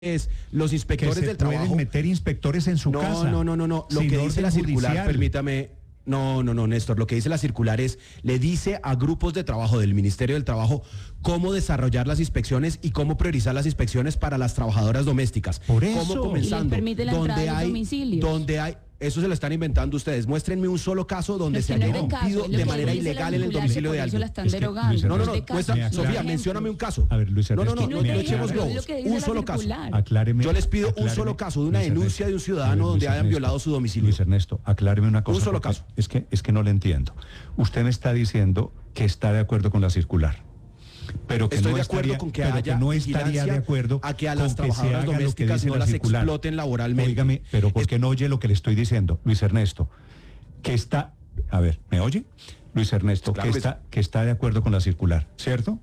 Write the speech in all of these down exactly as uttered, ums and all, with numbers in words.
es los inspectores que se del trabajo pueden meter inspectores en su no, casa. No, no, no, no, lo sin que dice la circular, judicial. permítame, no, no, no, Néstor, lo que dice la circular es, le dice a grupos de trabajo del Ministerio del Trabajo cómo desarrollar las inspecciones y cómo priorizar las inspecciones para las trabajadoras domésticas. Por eso. ¿Cómo comenzando? Y les permite la entrada donde a los hay, domicilios. donde hay Eso se lo están inventando ustedes. Muéstrenme un solo caso donde no, se no haya es de irrumpido caso, de manera ilegal en el domicilio de alguien. La están Es que, derogando. Luis No, no, no, es de muestra, caso, Sofía, no mencióname un caso. A ver, Luis Ernesto, no, no, no, me no aclara- echemos globos. lo que dice Un la solo caso. circular. Acláreme, Yo les pido un acláreme, solo caso de una Luis denuncia Ernesto, de un ciudadano a ver, donde Luis hayan Ernesto, violado su domicilio. Luis Ernesto, acláreme una cosa. Un solo porque caso. Es que, es que no le entiendo. Usted me está diciendo que está de acuerdo con la circular. Pero que Estoy no de acuerdo estaría, con que pero haya que no estaría de acuerdo a que a con las que se trabajadoras haga lo que domésticas dice no la las circular. exploten laboralmente. Óigame, pero ¿por qué no oye lo que le estoy diciendo, Luis Ernesto? Que está, a ver, ¿me oye? Luis Ernesto, Claro que que está, que está de acuerdo con la circular, ¿cierto?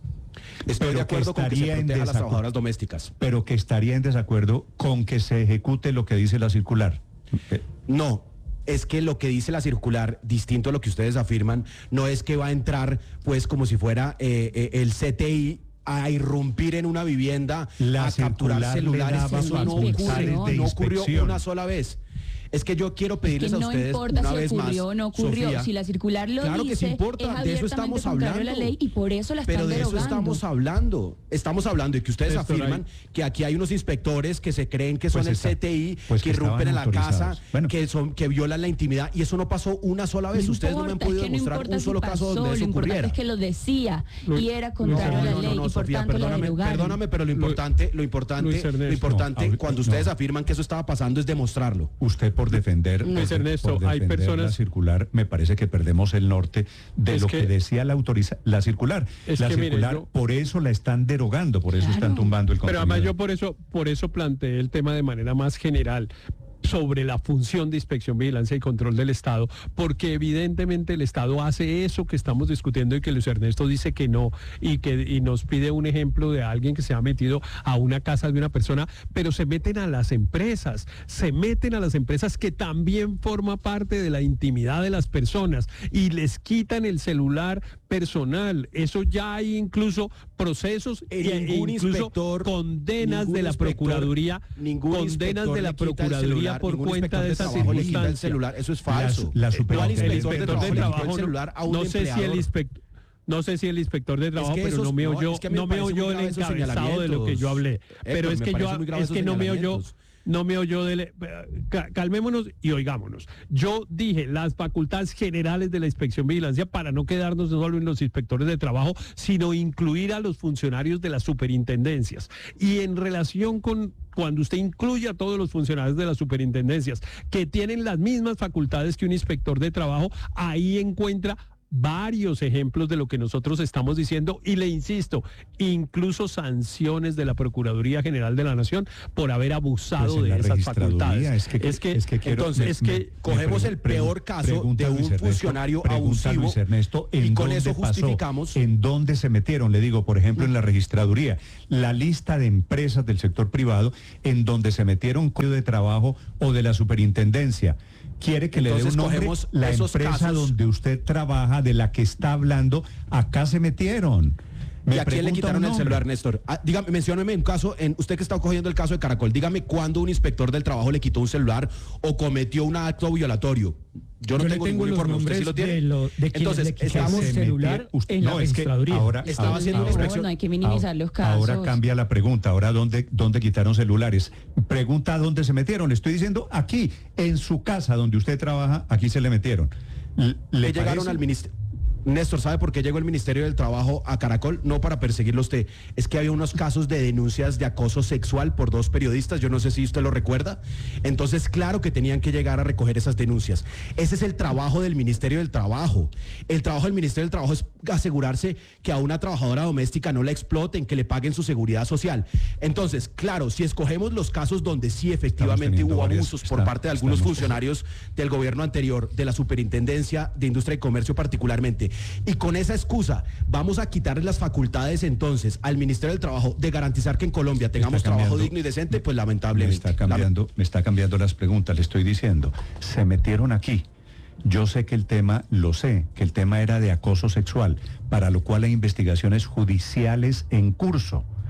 Estoy pero de acuerdo que con que se estaría en proteja a las desacu- trabajadoras domésticas. Pero que estaría en desacuerdo con que se ejecute lo que dice la circular. Eh, No, es que lo que dice la circular, distinto a lo que ustedes afirman, no es que va a entrar pues como si fuera eh, eh, el C T I a irrumpir en una vivienda, La a capturar circular le celulares. daba Eso no facultades ocurre, de no ocurrió inspección. una sola vez. Es que yo quiero pedirles que a no ustedes importa una si vez ocurrió más, o no ocurrió, Sofía, si la circular lo claro dice, que sí importa, es de eso abiertamente estamos contrario hablando. a la ley y por eso la están Pero de eso derogando. estamos hablando. Estamos hablando y que ustedes Néstor, afirman ahí. que aquí hay unos inspectores que se creen que son Pues el está- C T I, pues que que irrumpen en la estaban casa, autorizados. Bueno. que son que violan la intimidad y eso no pasó una sola vez. No Ustedes no me han importa, podido es que no demostrar importa un si solo caso pasó, donde lo eso importante ocurriera. es que lo decía Luis- y era contrario a la ley y por Sofía, tanto la perdóname, derogaron. perdóname, pero lo Lu- importante, lo importante, Luis Ernesto. lo importante No, ahorita- cuando no. ustedes afirman que eso estaba pasando es demostrarlo. Usted por defender, No. Luis por- Ernesto, por hay defender personas- la circular, me parece que perdemos el norte de Es lo que, que- decía la autoriza la circular. Es la que, mire, circular, yo- por eso la están derogando, por eso Claro. están tumbando el Pero contenido. además yo por eso, por eso planteé el tema de manera más general sobre la función de inspección, vigilancia y control del Estado, porque evidentemente el Estado hace eso que estamos discutiendo y que Luis Ernesto dice que no, y que y nos pide un ejemplo de alguien que se ha metido a una casa de una persona, pero se meten a las empresas, se meten a las empresas que también forma parte de la intimidad de las personas y les quitan el celular personal. Eso ya hay incluso procesos Eh, e ningún incluso inspector, condenas ningún de la inspector, Procuraduría, ningún condenas inspector de la le quita el Procuraduría celular, por ningún cuenta inspector de de esa trabajo le quita el circunstancia. celular, eso es falso. La- la ¿Cuál superior- inspector el de inspector trabajo de le quitó el trabajo celular a un no sé si el empleador? inspector no sé si el inspector de trabajo, que pero esos- no me no, oyó, es que a mí me no me parece muy oyó el grave esos encabezado de lo que yo hablé. señalamientos. Pero Héctor, es me que parece yo muy grave es esos que no me oyó, señalamientos. no me oyó de calmémonos y oigámonos. Yo dije las facultades generales de la inspección vigilancia para no quedarnos no solo en los inspectores de trabajo, sino incluir a los funcionarios de las superintendencias. Y en relación con cuando usted incluye a todos los funcionarios de las superintendencias que tienen las mismas facultades que un inspector de trabajo, ahí encuentra varios ejemplos de lo que nosotros estamos diciendo y le insisto, incluso sanciones de la Procuraduría General de la Nación por haber abusado Pues en de la esas registraduría, facultades. es que- es que, es que quiero- Entonces, me- es que me- cogemos me el pregun- peor caso pregunta de un Luis Ernesto, funcionario pregunta abusivo Luis Ernesto, ¿en y con dónde eso pasó? justificamos. ¿En dónde se metieron? Le digo, por ejemplo, en la registraduría, la lista de empresas del sector privado en donde se metieron código de trabajo o de la superintendencia. Quiere que Entonces, le dé un nombre, cogemos la esos empresa casos. donde usted trabaja, de la que está hablando, acá se metieron. Me ¿Y a quién le pregunta quitaron un el nombre. celular, Néstor? Ah, dígame, mencióneme un caso, en, usted que está cogiendo el caso de Caracol, dígame cuándo un inspector del trabajo le quitó un celular o cometió un acto violatorio. Yo no Yo le tengo, tengo ningún los informe, ¿usted sí nombres lo tiene? de, lo, de quienes Entonces, le quitaron estamos, el se celular metió- usted- en la no, es que registraduría. ahora- Estaba haciendo una No, inspección. no hay que minimizar los casos. Ahora cambia la pregunta, ahora ¿dónde, dónde quitaron celulares? Pregunta dónde se metieron. Le estoy diciendo aquí, en su casa donde usted trabaja, aquí se le metieron. L- ¿Le que llegaron parece? al ministerio. Néstor, ¿sabe por qué llegó el Ministerio del Trabajo a Caracol? No para perseguirlo a usted. Es que había unos casos de denuncias de acoso sexual por dos periodistas, yo no sé si usted lo recuerda. Entonces, claro que tenían que llegar a recoger esas denuncias. Ese es el trabajo del Ministerio del Trabajo. El trabajo del Ministerio del Trabajo es asegurarse que a una trabajadora doméstica no la exploten, que le paguen su seguridad social. Entonces, claro, si escogemos los casos donde sí efectivamente teniendo hubo varias- abusos por está- parte de algunos estamos- funcionarios del gobierno anterior, de la Superintendencia de Industria y Comercio particularmente, y con esa excusa vamos a quitarle las facultades entonces al Ministerio del Trabajo de garantizar que en Colombia tengamos Está trabajo cambiando- digno y decente, pues Me lamentablemente. está cambiando, me está cambiando las preguntas, le estoy diciendo. Se metieron aquí. Yo sé que el tema, lo sé, que el tema era de acoso sexual, para lo cual hay investigaciones judiciales en curso.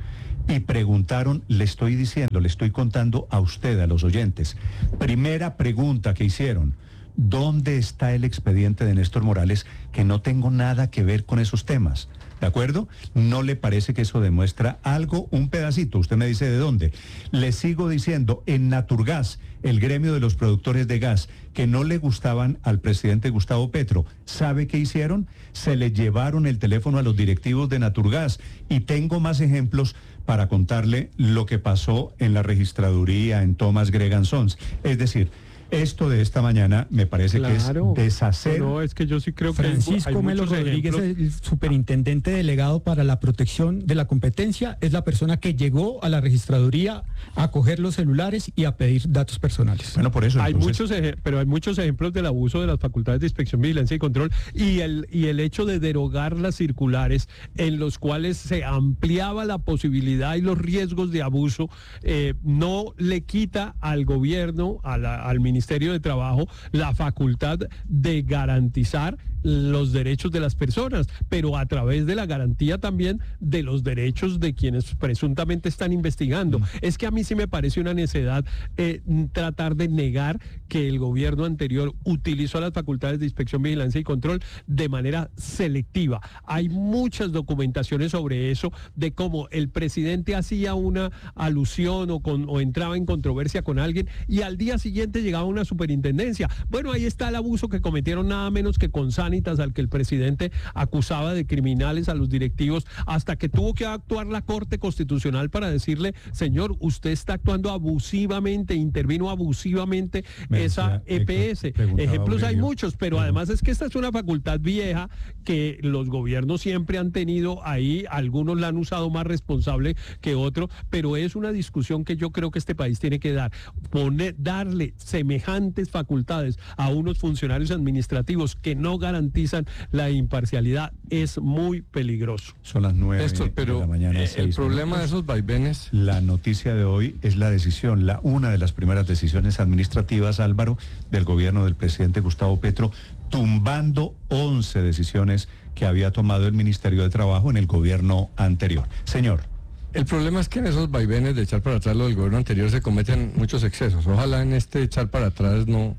y preguntaron, le estoy diciendo, le estoy contando a usted, a los oyentes. Primera pregunta que hicieron, ¿dónde está el expediente de Néstor Morales? Que no tengo nada que ver con esos temas. ¿De acuerdo? ¿No le parece que eso demuestra algo? Un pedacito, usted me dice de dónde. Le sigo diciendo, en Naturgas, el gremio de los productores de gas, que no le gustaban al presidente Gustavo Petro, ¿sabe qué hicieron? Se le llevaron el teléfono a los directivos de Naturgas. Y tengo más ejemplos para contarle lo que pasó en la registraduría, en Thomas Gregan Sons. Es decir, esto de esta mañana me parece Claro. que es deshacer. No, es que yo sí creo que hay- Francisco hay Melo muchos Rodríguez, ejemplos. el superintendente delegado para la protección de la competencia, es la persona que llegó a la registraduría a coger los celulares y a pedir datos personales. Bueno, por eso Hay entonces, muchos, eje- pero hay muchos ejemplos del abuso de las facultades de inspección, vigilancia y control y el, y el hecho de derogar las circulares en los cuales se ampliaba la posibilidad y los riesgos de abuso, eh, no le quita al gobierno, a la- al Ministerio de Trabajo, la facultad de garantizar los derechos de las personas, pero a través de la garantía también de los derechos de quienes presuntamente están investigando. Mm. Es que a mí sí me parece una necedad eh, tratar de negar que el gobierno anterior utilizó las facultades de inspección, vigilancia y control de manera selectiva. Hay muchas documentaciones sobre eso, de cómo el presidente hacía una alusión o, con, o entraba en controversia con alguien y al día siguiente llegaba una superintendencia. Bueno, ahí está el abuso que cometieron nada menos que con Sanitas, al que el presidente acusaba de criminales a los directivos, hasta que tuvo que actuar la Corte Constitucional para decirle, señor, usted está actuando abusivamente, intervino abusivamente Me esa decía, E P S. preguntaba Ejemplos hay Aurelio. muchos, pero Ujú. además es que esta es una facultad vieja que los gobiernos siempre han tenido ahí, algunos la han usado más responsable que otro, pero es una discusión que yo creo que este país tiene que dar, poner, darle semejantes facultades a unos funcionarios administrativos que no garantizan la imparcialidad es muy peligroso. son las nueve Néstor, pero de la mañana. eh, el seis problema de minutos. esos vaivenes, La noticia de hoy es la decisión, la una de las primeras decisiones administrativas, Álvaro, del gobierno del presidente Gustavo Petro, tumbando once decisiones que había tomado el Ministerio de Trabajo en el gobierno anterior. Señor. el problema es que en esos vaivenes de echar para atrás lo del gobierno anterior se cometen muchos excesos. Ojalá en este echar para atrás no,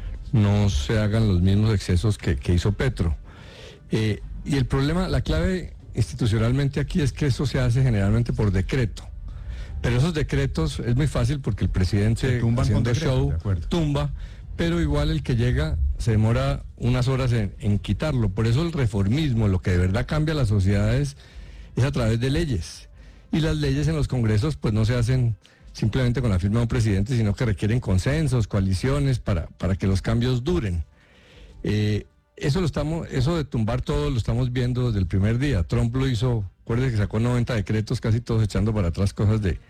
no se hagan los mismos excesos que, que hizo Petro. Eh, y el problema, la clave institucionalmente aquí es que eso se hace generalmente por decreto. Pero esos decretos es muy fácil porque el presidente Se tumban con haciendo decreto, show de acuerdo. tumba, pero igual el que llega se demora unas horas en, en quitarlo. Por eso el reformismo, lo que de verdad cambia las sociedades, es a través de leyes. Y las leyes en los congresos pues no se hacen simplemente con la firma de un presidente, sino que requieren consensos, coaliciones para, para que los cambios duren. Eh, eso lo estamos, eso de tumbar todo lo estamos viendo desde el primer día. Trump lo hizo, acuérdense que sacó noventa decretos, casi todos echando para atrás cosas de,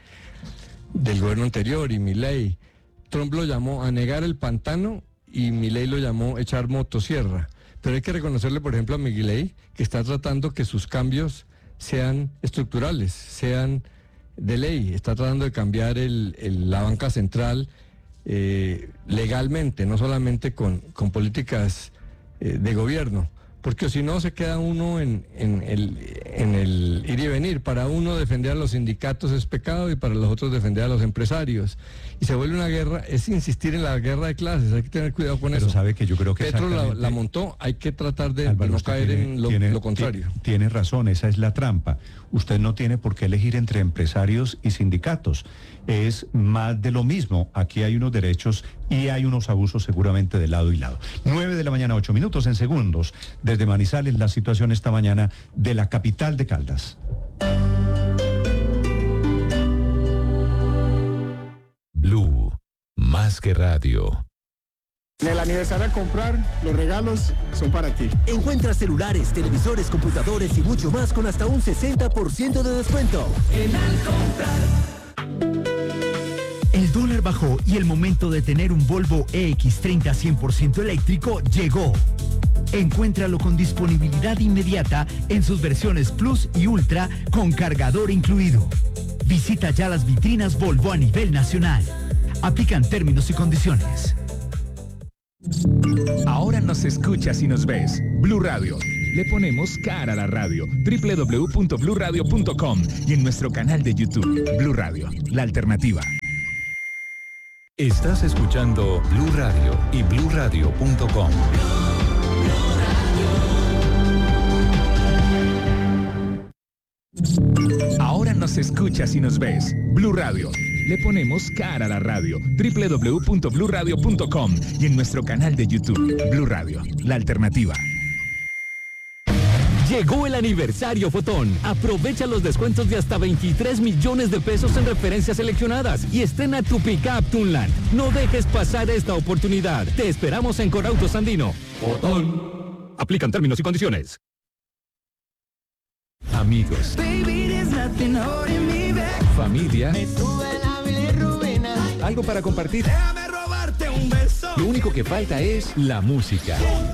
del gobierno anterior, y Milei. Trump lo llamó a negar el pantano y Milei lo llamó echar motosierra. Pero hay que reconocerle, por ejemplo, a Milei que está tratando que sus cambios sean estructurales, sean de ley. Está tratando de cambiar el, el, la banca central eh, legalmente, no solamente con, con políticas eh, de gobierno. Porque si no se queda uno en, en, el, en el ir y venir. Para uno defender a los sindicatos es pecado y para los otros defender a los empresarios. Y se vuelve una guerra, es insistir en la guerra de clases, hay que tener cuidado con Pero eso. sabe que yo creo que Petro la, exactamente- la montó, hay que tratar de, de Álvaro, no usted caer tiene- en lo, tiene- lo contrario. ti- Tiene razón, esa es la trampa. Usted no tiene por qué elegir entre empresarios y sindicatos. Es más de lo mismo. Aquí hay unos derechos y hay unos abusos seguramente de lado y lado. Nueve de la mañana, ocho minutos en segundos. Desde Manizales, la situación esta mañana de la capital de Caldas. Blue, más que radio. En el aniversario a comprar, los regalos son para ti. Encuentra celulares, televisores, computadores y mucho más con hasta un sesenta por ciento de descuento. En Al Comprar. El dólar bajó y el momento de tener un Volvo E X treinta cien por ciento eléctrico llegó. Encuéntralo con disponibilidad inmediata en sus versiones Plus y Ultra con cargador incluido. Visita ya las vitrinas Volvo a nivel nacional. Aplican términos y condiciones. Ahora nos escuchas y nos ves. Blue Radio, Le ponemos cara a la radio. doble u doble u doble u punto blue radio punto com y en nuestro canal de YouTube, Blue Radio, la alternativa. Estás escuchando Blue Radio y blue radio punto com. Ahora nos escuchas y nos ves. Blue Radio. Le ponemos cara a la radio. doble u doble u doble u punto blue radio punto com y en nuestro canal de YouTube, Blue Radio, la alternativa. Llegó el aniversario Fotón. Aprovecha los descuentos de hasta veintitrés millones de pesos en referencias seleccionadas y estrena tu pickup Tunland. No dejes pasar esta oportunidad. Te esperamos en Corautos Andino. Fotón. Aplican términos y condiciones. Amigos. Familia. Algo para compartir. Lo único que falta es la música.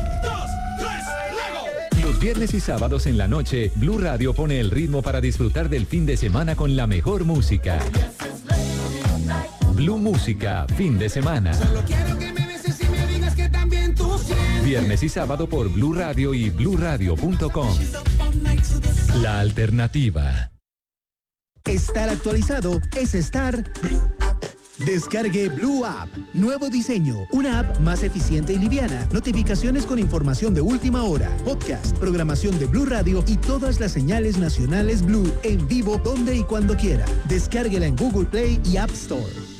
Los viernes y sábados en la noche, Blue Radio pone el ritmo para disfrutar del fin de semana con la mejor música. Blue Música, fin de semana. Viernes y sábado por Blue Radio y blue radio punto com. La alternativa. Estar actualizado es estar... Descargue Blue App. Nuevo diseño. Una app más eficiente y liviana. Notificaciones con información de última hora. Podcast, programación de Blue Radio y todas las señales nacionales Blue en vivo donde y cuando quiera. Descárguela en Google Play y App Store.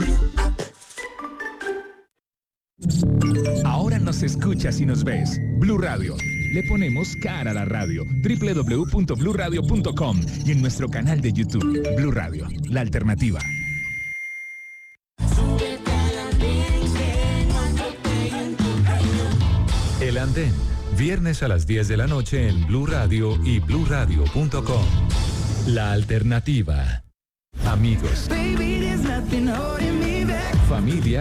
Ahora nos escuchas y nos ves. Blue Radio. Le ponemos cara a la radio. doble u doble u doble u punto blue radio punto com y en nuestro canal de YouTube, Blue Radio, la alternativa. El Andén, viernes a las diez de la noche en Blue Radio y blue radio punto com. La alternativa. Amigos. Familia.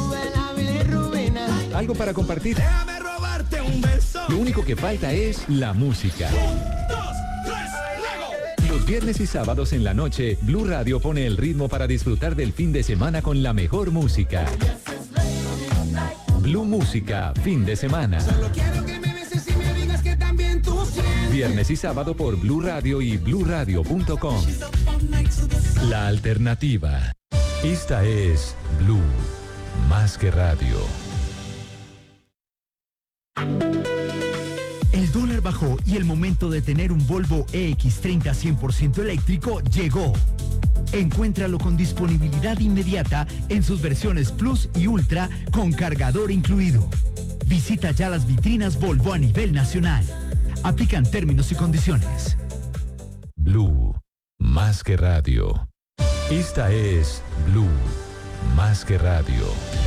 Algo para compartir. Lo único que falta es la música. Los viernes y sábados en la noche, Blue Radio pone el ritmo para disfrutar del fin de semana con la mejor música. Blue Música, fin de semana. Viernes y sábado por Blue Radio y blue radio punto com. La alternativa. Esta es Blue, más que radio. El dólar bajó y el momento de tener un Volvo E X treinta cien por ciento eléctrico llegó. Encuéntralo con disponibilidad inmediata en sus versiones Plus y Ultra con cargador incluido. Visita ya las vitrinas Volvo a nivel nacional. Aplican términos y condiciones. Blue, más que radio. Esta es Blue, más que radio.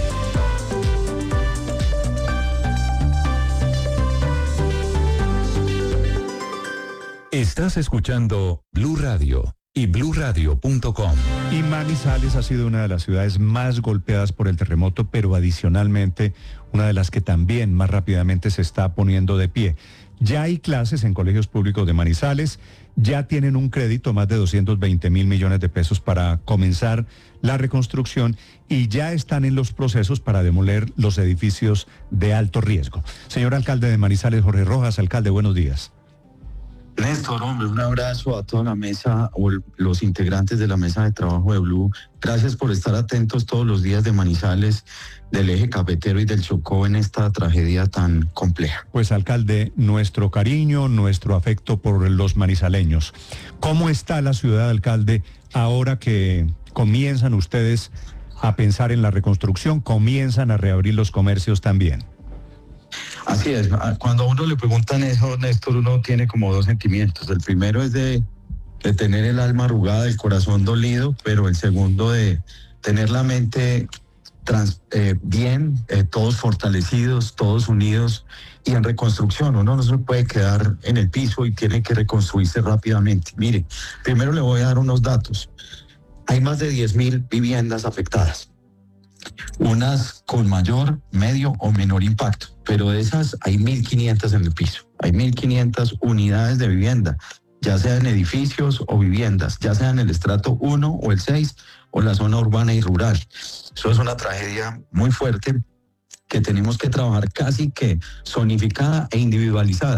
Estás escuchando Blue Radio y blue radio punto com. Y Manizales ha sido una de las ciudades más golpeadas por el terremoto, pero adicionalmente una de las que también más rápidamente se está poniendo de pie. Ya hay clases en colegios públicos de Manizales, ya tienen un crédito más de doscientos veinte mil millones de pesos para comenzar la reconstrucción y ya están en los procesos para demoler los edificios de alto riesgo. Señor alcalde de Manizales, Jorge Rojas, alcalde, buenos días. Néstor, hombre, un abrazo a toda la mesa o el, los integrantes de la mesa de trabajo de Blue. Gracias por estar atentos todos los días de Manizales, del eje cafetero y del Chocó en esta tragedia tan compleja. Pues alcalde, nuestro cariño, nuestro afecto por los manizaleños. ¿Cómo está la ciudad, alcalde, ahora que comienzan ustedes a pensar en la reconstrucción, comienzan a reabrir los comercios también? Así es, cuando a uno le preguntan eso, Néstor, uno tiene como dos sentimientos. El primero es de, de tener el alma arrugada, el corazón dolido, pero el segundo de tener la mente trans, eh, bien, eh, todos fortalecidos, todos unidos y en reconstrucción. Uno no se puede quedar en el piso y tiene que reconstruirse rápidamente. Mire, primero le voy a dar unos datos. Hay más de diez mil viviendas afectadas. Unas con mayor, medio o menor impacto, pero de esas hay mil quinientas en el piso. Hay mil quinientas unidades de vivienda, ya sea en edificios o viviendas, ya sea en el estrato uno o el seis o la zona urbana y rural. Eso es una tragedia muy fuerte que tenemos que trabajar casi que zonificada e individualizada.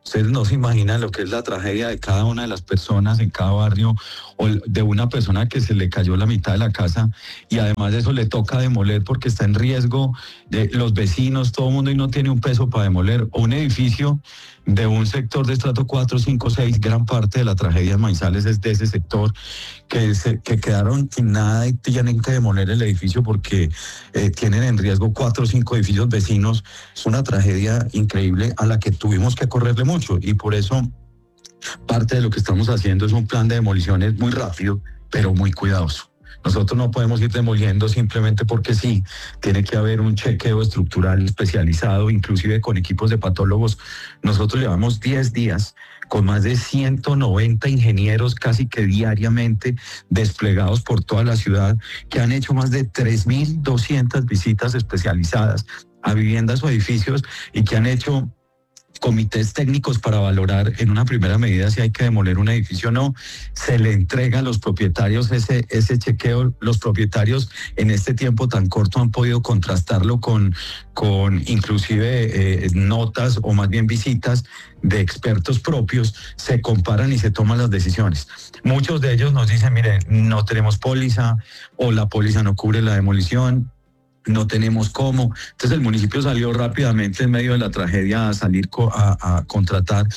Ustedes no se imaginan lo que es la tragedia de cada una de las personas en cada barrio, o de una persona que se le cayó la mitad de la casa y además de eso le toca demoler porque está en riesgo de los vecinos, todo el mundo, y no tiene un peso para demoler. O un edificio de un sector de estrato cuatro, cinco, seis, gran parte de la tragedia de Manizales es de ese sector, que, se, que quedaron sin nada y tienen que demoler el edificio porque eh, tienen en riesgo cuatro o cinco edificios vecinos. Es una tragedia increíble a la que tuvimos que correrle mucho, y por eso parte de lo que estamos haciendo es un plan de demoliciones muy rápido, pero muy cuidadoso. Nosotros no podemos ir demoliendo simplemente porque sí, tiene que haber un chequeo estructural especializado, inclusive con equipos de patólogos. Nosotros llevamos diez días con más de ciento noventa ingenieros casi que diariamente desplegados por toda la ciudad, que han hecho más de tres mil doscientas visitas especializadas a viviendas o edificios y que han hecho comités técnicos para valorar en una primera medida si hay que demoler un edificio o no. Se le entrega a los propietarios ese, ese chequeo. Los propietarios en este tiempo tan corto han podido contrastarlo con, con inclusive eh, notas o más bien visitas de expertos propios, se comparan y se toman las decisiones. Muchos de ellos nos dicen, mire, no tenemos póliza, o la póliza no cubre la demolición, no tenemos cómo. Entonces el municipio salió rápidamente en medio de la tragedia a salir co- a, a contratar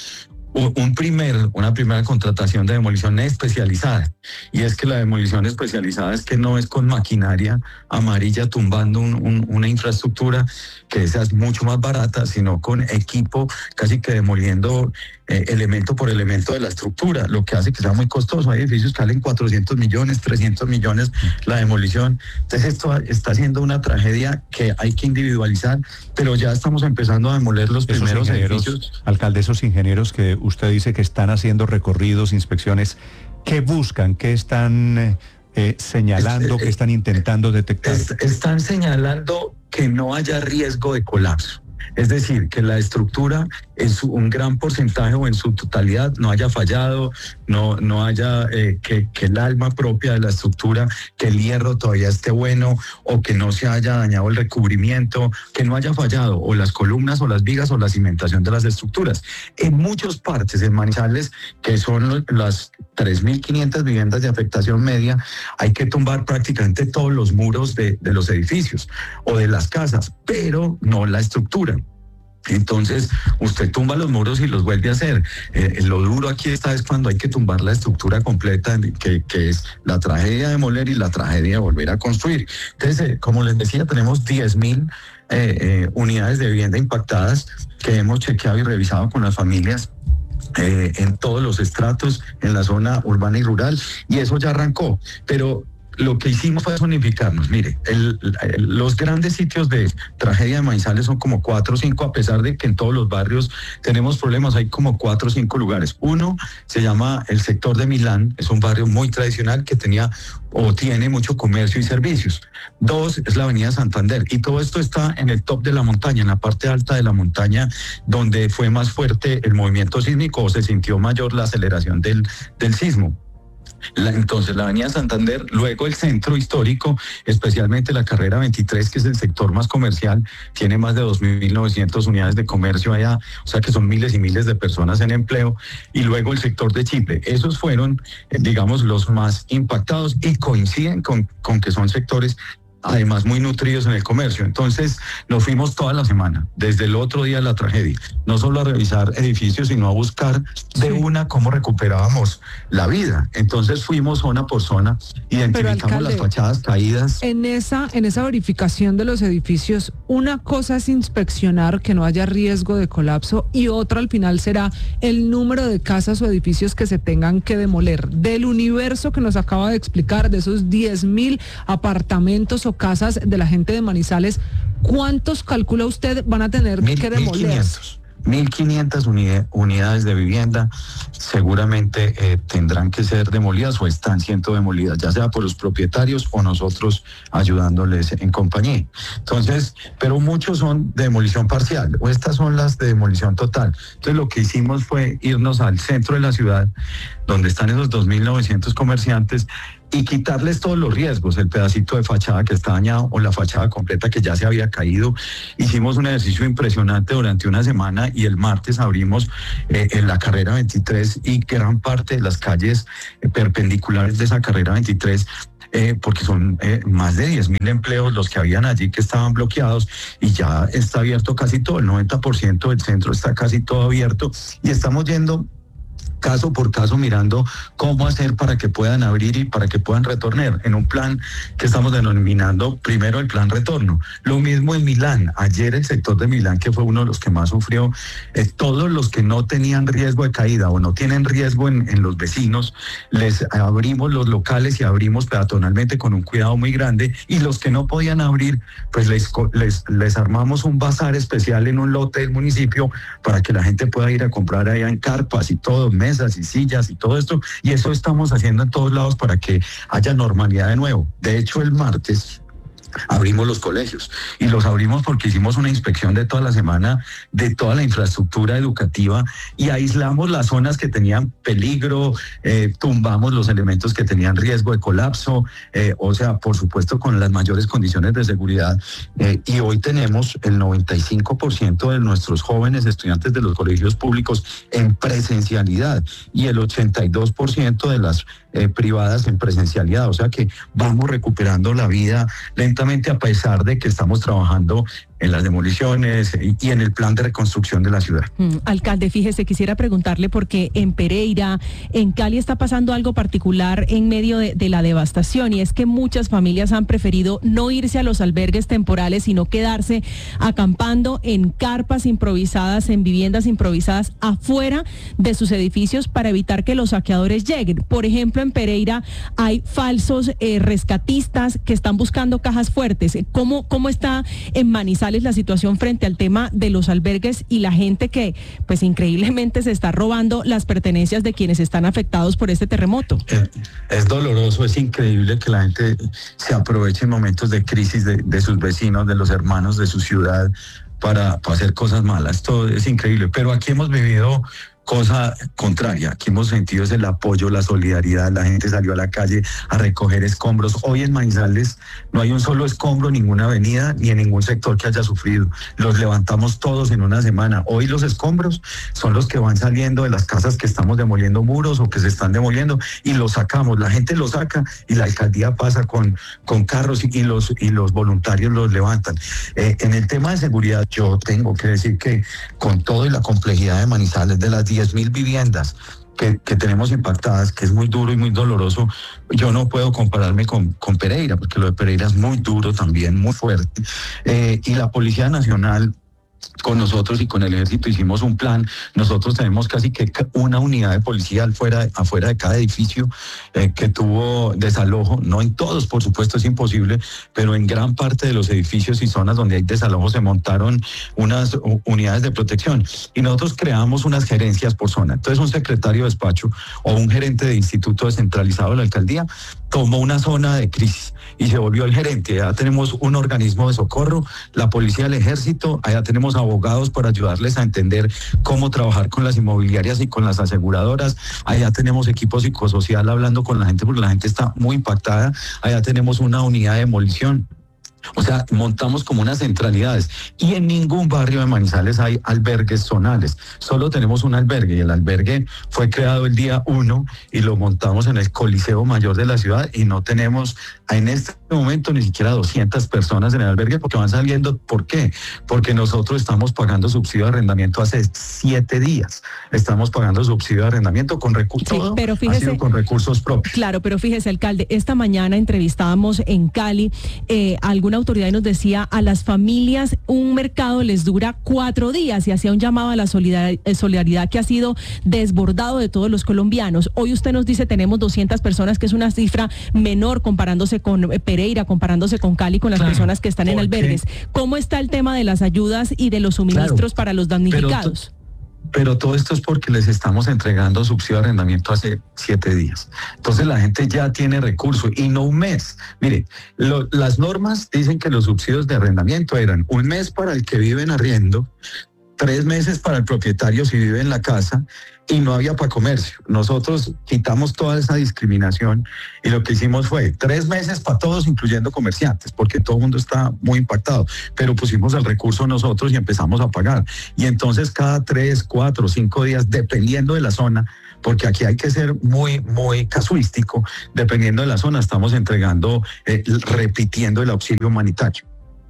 un primer, una primera contratación de demolición especializada. Y es que la demolición especializada es que no es con maquinaria amarilla tumbando un, un, una infraestructura, que esa es mucho más barata, sino con equipo casi que demoliendo eh, elemento por elemento de la estructura, lo que hace que sea muy costoso. Hay edificios que valen cuatrocientos millones, trescientos millones la demolición. Entonces esto está siendo una tragedia que hay que individualizar, pero ya estamos empezando a demoler los esos primeros ingenieros, edificios. Alcalde, esos ingenieros que usted dice que están haciendo recorridos, inspecciones, ¿qué buscan? ¿Qué están eh, señalando? ¿Qué están intentando detectar? Est- están señalando que no haya riesgo de colapso. Es decir, que la estructura en su, un gran porcentaje o en su totalidad no haya fallado, no, no haya eh, que, que el alma propia de la estructura, que el hierro todavía esté bueno, o que no se haya dañado el recubrimiento, que no haya fallado o las columnas o las vigas o la cimentación de las estructuras. En muchas partes, en Manizales, que son las tres mil quinientas viviendas de afectación media, hay que tumbar prácticamente todos los muros de, de los edificios o de las casas, pero no la estructura. Entonces, usted tumba los muros y los vuelve a hacer. Eh, lo duro aquí está es cuando hay que tumbar la estructura completa, que, que es la tragedia de demoler y la tragedia de volver a construir. Entonces, eh, como les decía, tenemos diez mil eh, eh, unidades de vivienda impactadas que hemos chequeado y revisado con las familias. Eh, en todos los estratos, en la zona urbana y rural, y eso ya arrancó. Pero lo que hicimos fue zonificarnos. Mire, el, el, los grandes sitios de tragedia de Manizales son como cuatro o cinco, a pesar de que en todos los barrios tenemos problemas, hay como cuatro o cinco lugares. Uno se llama el sector de Milán, es un barrio muy tradicional que tenía o tiene mucho comercio y servicios. Dos es la avenida Santander, y todo esto está en el top de la montaña, en la parte alta de la montaña, donde fue más fuerte el movimiento sísmico o se sintió mayor la aceleración del, del sismo. La, entonces la avenida Santander, luego el centro histórico, especialmente la carrera veintitrés, que es el sector más comercial, tiene más de dos mil novecientas unidades de comercio allá, o sea que son miles y miles de personas en empleo, y luego el sector de Chipre. Esos fueron, eh, digamos, los más impactados y coinciden con, con que son sectores además muy nutridos en el comercio. Entonces nos fuimos toda la semana, desde el otro día de la tragedia, no solo a revisar edificios, sino a buscar de una cómo recuperábamos la vida. Entonces fuimos zona por zona, identificamos alcalde, las fachadas caídas. En esa, en esa verificación de los edificios, una cosa es inspeccionar que no haya riesgo de colapso, y otra al final será el número de casas o edificios que se tengan que demoler. Del universo que nos acaba de explicar, de esos diez mil apartamentos o casas de la gente de Manizales, ¿cuántos calcula usted van a tener Mil, que demoler? mil quinientas unidades de vivienda seguramente eh, tendrán que ser demolidas o están siendo demolidas, ya sea por los propietarios o nosotros ayudándoles en compañía. Entonces, pero muchos son de demolición parcial, o estas son las de demolición total. Entonces lo que hicimos fue irnos al centro de la ciudad, donde están esos dos mil novecientos comerciantes, y quitarles todos los riesgos, el pedacito de fachada que está dañado o la fachada completa que ya se había caído. Hicimos un ejercicio impresionante durante una semana y el martes abrimos eh, en la carrera veintitrés y gran parte de las calles eh, perpendiculares de esa carrera veintitrés, Eh, porque son eh, más de diez mil empleos los que habían allí que estaban bloqueados y ya está abierto casi todo, el noventa por ciento del centro está casi todo abierto y estamos yendo caso por caso mirando cómo hacer para que puedan abrir y para que puedan retornar en un plan que estamos denominando primero el plan retorno. Lo mismo en Milán, ayer el sector de Milán, que fue uno de los que más sufrió, eh, todos los que no tenían riesgo de caída o no tienen riesgo en, en los vecinos, les abrimos los locales y abrimos peatonalmente con un cuidado muy grande, y los que no podían abrir, pues les, les, les armamos un bazar especial en un lote del municipio para que la gente pueda ir a comprar allá en carpas y todo, mesas y sillas y todo esto, y eso estamos haciendo en todos lados para que haya normalidad de nuevo. De hecho, el martes abrimos los colegios y los abrimos porque hicimos una inspección de toda la semana de toda la infraestructura educativa y aislamos las zonas que tenían peligro, eh, tumbamos los elementos que tenían riesgo de colapso, eh, o sea, por supuesto con las mayores condiciones de seguridad, eh, y hoy tenemos el noventa y cinco por ciento de nuestros jóvenes estudiantes de los colegios públicos en presencialidad y el ochenta y dos por ciento de las eh, privadas en presencialidad, o sea que vamos recuperando la vida lentamente a pesar de que estamos trabajando en las demoliciones y, y en el plan de reconstrucción de la ciudad. Mm, alcalde, fíjese, quisiera preguntarle porque en Pereira, en Cali está pasando algo particular en medio de, de la devastación, y es que muchas familias han preferido no irse a los albergues temporales, sino quedarse acampando en carpas improvisadas, en viviendas improvisadas afuera de sus edificios para evitar que los saqueadores lleguen. Por ejemplo, en Pereira hay falsos eh, rescatistas que están buscando cajas fuertes. ¿Cómo, cómo está en Manizales la situación frente al tema de los albergues y la gente que, pues increíblemente, se está robando las pertenencias de quienes están afectados por este terremoto? Es, es doloroso, es increíble que la gente se aproveche en momentos de crisis de, de sus vecinos, de los hermanos de su ciudad para, para hacer cosas malas. Esto es increíble, pero aquí hemos vivido cosa contraria. Aquí hemos sentido es el apoyo, la solidaridad, la gente salió a la calle a recoger escombros. Hoy en Manizales no hay un solo escombro, ninguna avenida, ni en ningún sector que haya sufrido. Los levantamos todos en una semana. Hoy los escombros son los que van saliendo de las casas que estamos demoliendo muros o que se están demoliendo y los sacamos. La gente los saca y la alcaldía pasa con, con carros y, y, los, y los voluntarios los levantan. Eh, en el tema de seguridad, yo tengo que decir que con todo y la complejidad de Manizales, de las diez mil viviendas que, que tenemos impactadas, que es muy duro y muy doloroso, yo no puedo compararme con, con Pereira, porque lo de Pereira es muy duro también, muy fuerte. Eh, y la Policía Nacional, con nosotros y con el ejército hicimos un plan. Nosotros tenemos casi que una unidad de policía afuera, afuera de cada edificio eh, que tuvo desalojo, no en todos, por supuesto, es imposible, pero en gran parte de los edificios y zonas donde hay desalojo se montaron unas unidades de protección y nosotros creamos unas gerencias por zona. Entonces un secretario de despacho o un gerente de instituto descentralizado de la alcaldía tomó una zona de crisis y se volvió el gerente. Ya tenemos un organismo de socorro, la policía, el ejército, allá tenemos abogados para ayudarles a entender cómo trabajar con las inmobiliarias y con las aseguradoras, allá tenemos equipo psicosocial hablando con la gente porque la gente está muy impactada, allá tenemos una unidad de demolición. O sea, montamos como unas centralidades y en ningún barrio de Manizales hay albergues zonales, solo tenemos un albergue y el albergue fue creado el día uno y lo montamos en el Coliseo Mayor de la ciudad y no tenemos en este momento ni siquiera doscientas personas en el albergue porque van saliendo. ¿Por qué? Porque nosotros estamos pagando subsidio de arrendamiento hace siete días, estamos pagando subsidio de arrendamiento con recursos, sí, pero fíjese, con recursos propios. Claro, pero fíjese, alcalde, esta mañana entrevistábamos en Cali eh, alguna autoridad y nos decía a las familias un mercado les dura cuatro días y hacía un llamado a la solidaridad, solidaridad que ha sido desbordado de todos los colombianos. Hoy usted nos dice tenemos doscientas personas, que es una cifra menor comparándose con Pereira, comparándose con Cali, con las claro, personas que están en albergues. ¿Cómo está el tema de las ayudas y de los suministros claro, para los damnificados? Pero todo esto es porque les estamos entregando subsidio de arrendamiento hace siete días. Entonces la gente ya tiene recursos y no un mes. Mire, lo, las normas dicen que los subsidios de arrendamiento eran un mes para el que vive en arriendo, tres meses para el propietario si vive en la casa y no había para comercio. Nosotros quitamos toda esa discriminación y lo que hicimos fue tres meses para todos, incluyendo comerciantes, porque todo el mundo está muy impactado, pero pusimos el recurso nosotros y empezamos a pagar. Y entonces cada tres, cuatro, cinco días, dependiendo de la zona, porque aquí hay que ser muy, muy casuístico, dependiendo de la zona, estamos entregando, eh, repitiendo el auxilio humanitario.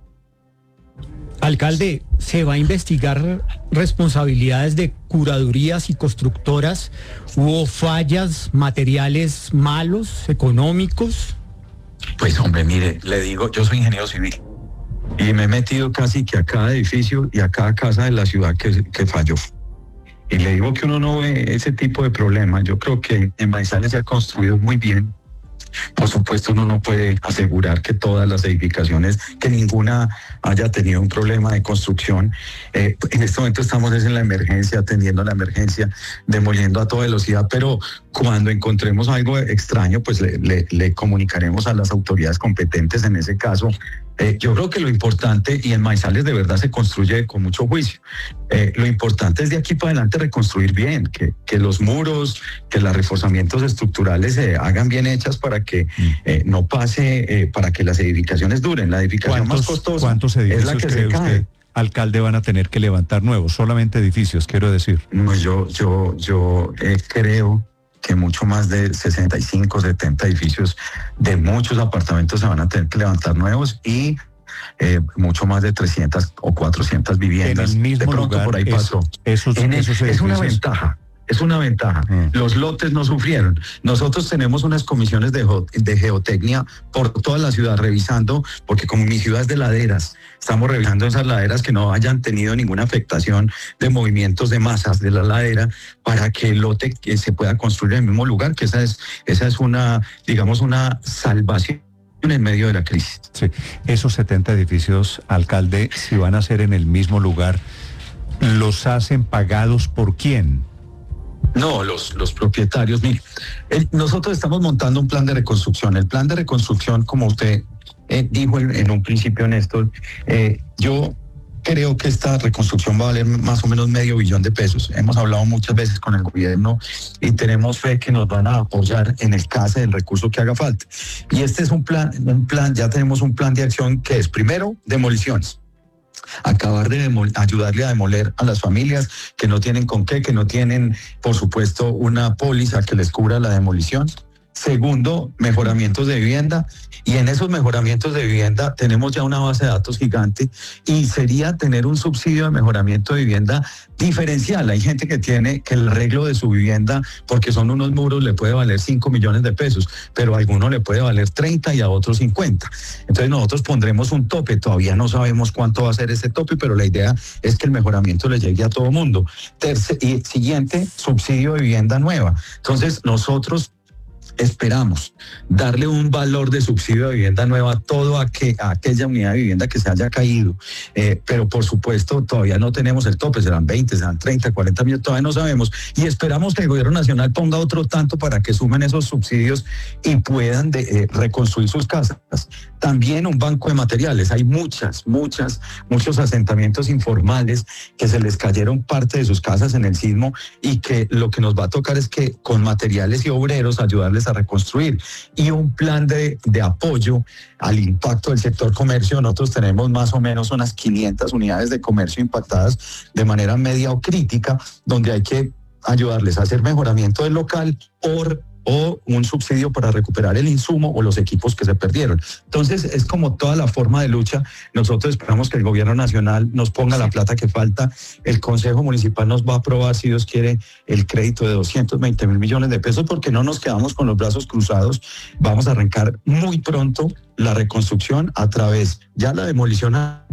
Alcalde, ¿se va a investigar responsabilidades de curadurías y constructoras? ¿Hubo fallas, materiales malos, económicos? Pues hombre, mire, le digo, yo soy ingeniero civil y me he metido casi que a cada edificio y a cada casa de la ciudad que, que falló. Y le digo que uno no ve ese tipo de problemas. Yo creo que en Manizales se ha construido muy bien. Por supuesto, uno no puede asegurar que todas las edificaciones, que ninguna haya tenido un problema de construcción. Eh, en este momento estamos en la emergencia, atendiendo la emergencia, demoliendo a toda velocidad, pero cuando encontremos algo extraño, pues le, le, le comunicaremos a las autoridades competentes en ese caso. Eh, yo creo que lo importante, y en Manizales de verdad se construye con mucho juicio, eh, lo importante es de aquí para adelante reconstruir bien, que, que los muros, que los reforzamientos estructurales se hagan bien hechas para que eh, no pase, eh, para que las edificaciones duren. La edificación más costosa ¿cuántos es edificios la que cree se cae. usted, alcalde, van a tener que levantar nuevos? Solamente edificios, quiero decir. No, yo, yo, yo eh, creo que mucho más de sesenta y cinco, setenta edificios de muchos apartamentos se van a tener que levantar nuevos y eh, mucho más de trescientas o cuatrocientas viviendas. En el mismo de pronto lugar, por ahí es, pasó. Esos, En el, esos es una edificios. ventaja. Es una ventaja. Mm. Los lotes no sufrieron. Nosotros tenemos unas comisiones de, de geotecnia por toda la ciudad revisando, porque como mi ciudad es de laderas, estamos revisando esas laderas que no hayan tenido ninguna afectación de movimientos de masas de la ladera para que el lote que se pueda construir en el mismo lugar, que esa es, esa es una, digamos, una salvación en medio de la crisis. Sí. Esos setenta edificios, alcalde, si van a ser en el mismo lugar, ¿los hacen pagados por quién? No, los, los propietarios. Mire, el, nosotros estamos montando un plan de reconstrucción. El plan de reconstrucción, como usted eh, dijo en, en un principio, Néstor, eh, yo creo que esta reconstrucción va a valer más o menos medio billón de pesos. Hemos hablado muchas veces con el gobierno y tenemos fe que nos van a apoyar en el caso del recurso que haga falta. Y este es un plan, un plan, ya tenemos un plan de acción que es primero demoliciones. Acabar de demol- ayudarle a demoler a las familias que no tienen con qué, que no tienen, por supuesto, una póliza que les cubra la demolición. Segundo, mejoramientos de vivienda. Y en esos mejoramientos de vivienda tenemos ya una base de datos gigante y sería tener un subsidio de mejoramiento de vivienda diferencial. Hay gente que tiene que el arreglo de su vivienda, porque son unos muros, le puede valer cinco millones de pesos, pero a alguno le puede valer treinta y a otros cincuenta. Entonces nosotros pondremos un tope. Todavía no sabemos cuánto va a ser ese tope, pero la idea es que el mejoramiento le llegue a todo mundo. Tercer, y siguiente, subsidio de vivienda nueva. Entonces nosotros esperamos darle un valor de subsidio de vivienda nueva a toda aqu a aquella unidad de vivienda que se haya caído, eh, pero por supuesto todavía no tenemos el tope, serán veinte, serán treinta, cuarenta millones, todavía no sabemos, y esperamos que el gobierno nacional ponga otro tanto para que sumen esos subsidios y puedan de, eh, reconstruir sus casas. También un banco de materiales. Hay muchas, muchas, muchos asentamientos informales que se les cayeron parte de sus casas en el sismo y que lo que nos va a tocar es que con materiales y obreros ayudarles a reconstruir. Y un plan de, de apoyo al impacto del sector comercio. Nosotros tenemos más o menos unas quinientas unidades de comercio impactadas de manera media o crítica, donde hay que ayudarles a hacer mejoramiento del local o o un subsidio para recuperar el insumo o los equipos que se perdieron. Entonces, es como toda la forma de lucha. Nosotros esperamos que el gobierno nacional nos ponga la plata que falta. El Consejo Municipal nos va a aprobar, si Dios quiere, el crédito de doscientos veinte mil millones de pesos, porque no nos quedamos con los brazos cruzados. Vamos a arrancar muy pronto la reconstrucción a través, ya la demolición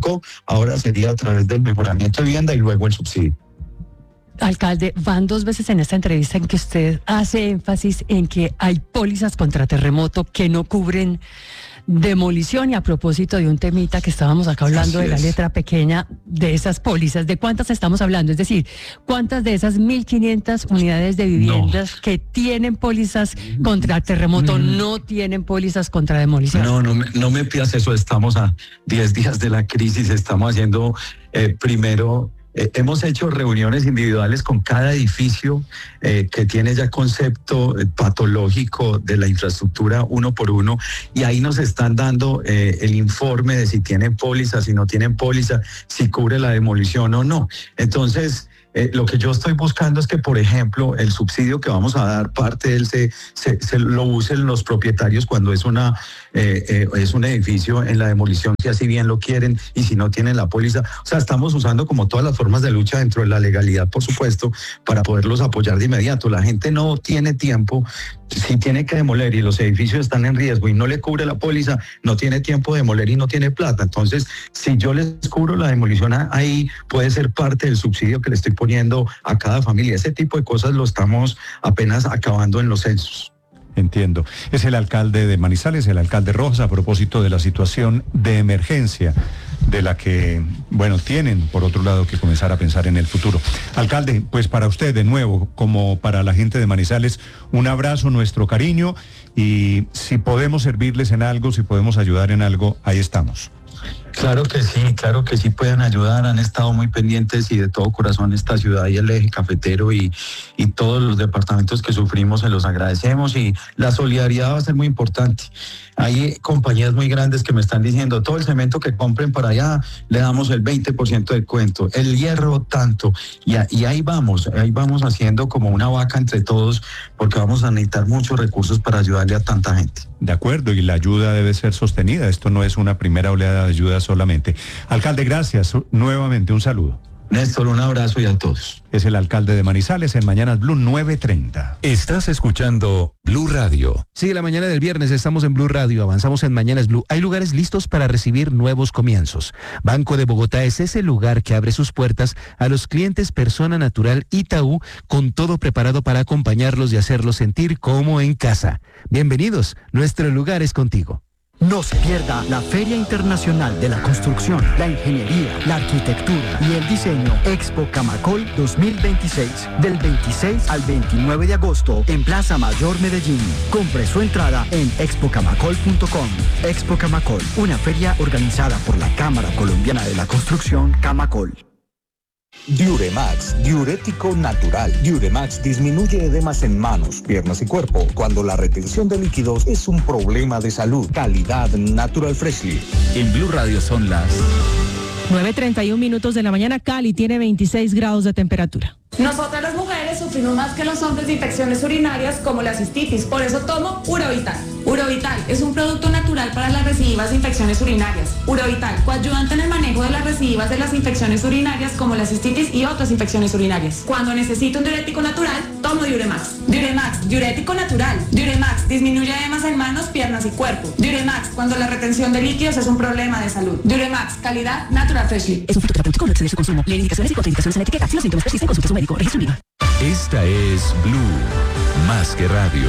ahora sería a través del mejoramiento de vivienda y luego el subsidio. Alcalde, van dos veces en esta entrevista en que usted hace énfasis en que hay pólizas contra terremoto que no cubren demolición, y a propósito de un temita que estábamos acá hablando Así de la es. letra pequeña de esas pólizas, ¿de cuántas estamos hablando? Es decir, ¿cuántas de esas mil quinientas unidades de viviendas no. que tienen pólizas contra terremoto mm. no tienen pólizas contra demolición? No, no, no me pidas eso, estamos a diez días de la crisis, estamos haciendo eh, primero Eh, hemos hecho reuniones individuales con cada edificio eh, que tiene ya concepto eh, patológico de la infraestructura uno por uno, y ahí nos están dando eh, el informe de si tienen póliza, si no tienen póliza, si cubre la demolición o no. Entonces, Eh, lo que yo estoy buscando es que, por ejemplo, el subsidio que vamos a dar, parte de él se, se, se lo usen los propietarios cuando es una eh, eh, es un edificio en la demolición, si así bien lo quieren, y si no tienen la póliza. O sea, estamos usando como todas las formas de lucha dentro de la legalidad, por supuesto, para poderlos apoyar de inmediato. La gente no tiene tiempo, si tiene que demoler y los edificios están en riesgo y no le cubre la póliza, no tiene tiempo de demoler y no tiene plata. Entonces, si yo les cubro la demolición, ahí puede ser parte del subsidio que le estoy poniendo a cada familia. Ese tipo de cosas lo estamos apenas acabando en los censos. Entiendo. Es el alcalde de Manizales, el alcalde Rojas, a propósito de la situación de emergencia de la que, bueno, tienen por otro lado que comenzar a pensar en el futuro. Alcalde, pues para usted de nuevo, como para la gente de Manizales, un abrazo, nuestro cariño, y si podemos servirles en algo, si podemos ayudar en algo, ahí estamos. Claro que sí, claro que sí pueden ayudar, han estado muy pendientes y de todo corazón esta ciudad y el eje cafetero y, y todos los departamentos que sufrimos se los agradecemos, y la solidaridad va a ser muy importante. Hay compañías muy grandes que me están diciendo, todo el cemento que compren para allá le damos el veinte por ciento de descuento, el hierro tanto, y, a, y ahí vamos, ahí vamos haciendo como una vaca entre todos, porque vamos a necesitar muchos recursos para ayudarle a tanta gente. De acuerdo, y la ayuda debe ser sostenida, esto no es una primera oleada de ayuda solamente. Alcalde, gracias, nuevamente un saludo. Néstor, un abrazo y a todos. Es el alcalde de Manizales en Mañanas Blue nueve treinta. Estás escuchando Blue Radio. Sí, la mañana del viernes estamos en Blue Radio, avanzamos en Mañanas Blue. Hay lugares listos para recibir nuevos comienzos. Banco de Bogotá es ese lugar que abre sus puertas a los clientes persona natural Itaú, con todo preparado para acompañarlos y hacerlos sentir como en casa. Bienvenidos, nuestro lugar es contigo. No se pierda la Feria Internacional de la Construcción, la Ingeniería, la Arquitectura y el Diseño Expo Camacol dos mil veintiséis, del veintiséis al veintinueve de agosto en Plaza Mayor Medellín. Compre su entrada en expo camacol punto com. Expo Camacol, una feria organizada por la Cámara Colombiana de la Construcción, Camacol. Diuremax, diurético natural. Diuremax disminuye edemas en manos, piernas y cuerpo cuando la retención de líquidos es un problema de salud. Calidad Natural Freshly. En Blue Radio son las nueve treinta y un minutos de la mañana. Cali tiene veintiséis grados de temperatura. Nosotras las mujeres sufrimos más que los hombres de infecciones urinarias como la cistitis, por eso tomo Urovital. Urovital es un producto natural para las recidivas de infecciones urinarias. Urovital, coayudante en el manejo de las recidivas de las infecciones urinarias como la cistitis y otras infecciones urinarias. Cuando necesito un diurético natural, tomo Diuremax. Diuremax, diurético natural. Diuremax disminuye edemas en manos, piernas y cuerpo. Diuremax, cuando la retención de líquidos es un problema de salud. Diuremax, calidad Natural Freshly. Es un fitoterapéutico, no excede su consumo. Lee indicaciones y contraindicaciones en la etiqueta. Si los síntomas persisten, consulte a su médico. Registro IVA. Esta es Blue, más que radio.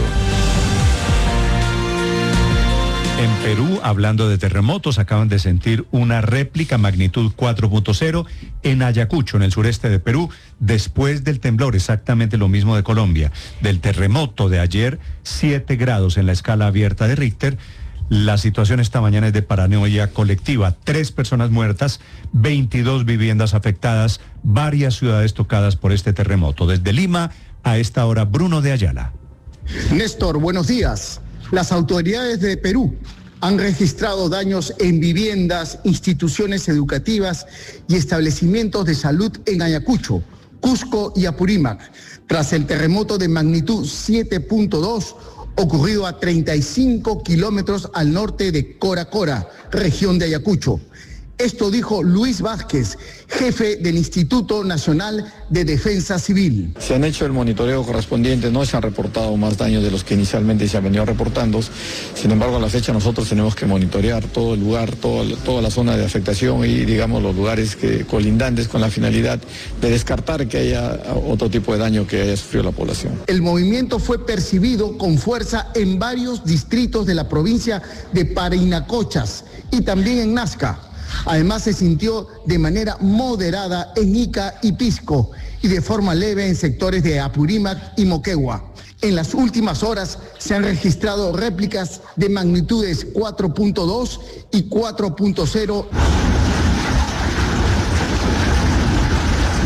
En Perú, hablando de terremotos, acaban de sentir una réplica magnitud cuatro punto cero en Ayacucho, en el sureste de Perú, después del temblor, exactamente lo mismo de Colombia. Del terremoto de ayer, siete grados en la escala abierta de Richter. La situación esta mañana es de paranoia colectiva. Tres personas muertas, veintidós viviendas afectadas, varias ciudades tocadas por este terremoto. Desde Lima, a esta hora, Bruno de Ayala. Néstor, buenos días. Las autoridades de Perú han registrado daños en viviendas, instituciones educativas y establecimientos de salud en Ayacucho, Cusco y Apurímac, tras el terremoto de magnitud siete punto dos ocurrido a treinta y cinco kilómetros al norte de Cora Cora, región de Ayacucho. Esto dijo Luis Vázquez, jefe del Instituto Nacional de Defensa Civil. Se han hecho el monitoreo correspondiente, no se han reportado más daños de los que inicialmente se han venido reportando. Sin embargo, a la fecha nosotros tenemos que monitorear todo el lugar, todo, toda la zona de afectación y, digamos, los lugares que, colindantes con la finalidad de descartar que haya otro tipo de daño que haya sufrido la población. El movimiento fue percibido con fuerza en varios distritos de la provincia de Parinacochas y también en Nazca. Además, se sintió de manera moderada en Ica y Pisco y de forma leve en sectores de Apurímac y Moquegua. En las últimas horas se han registrado réplicas de magnitudes cuatro punto dos y cuatro punto cero.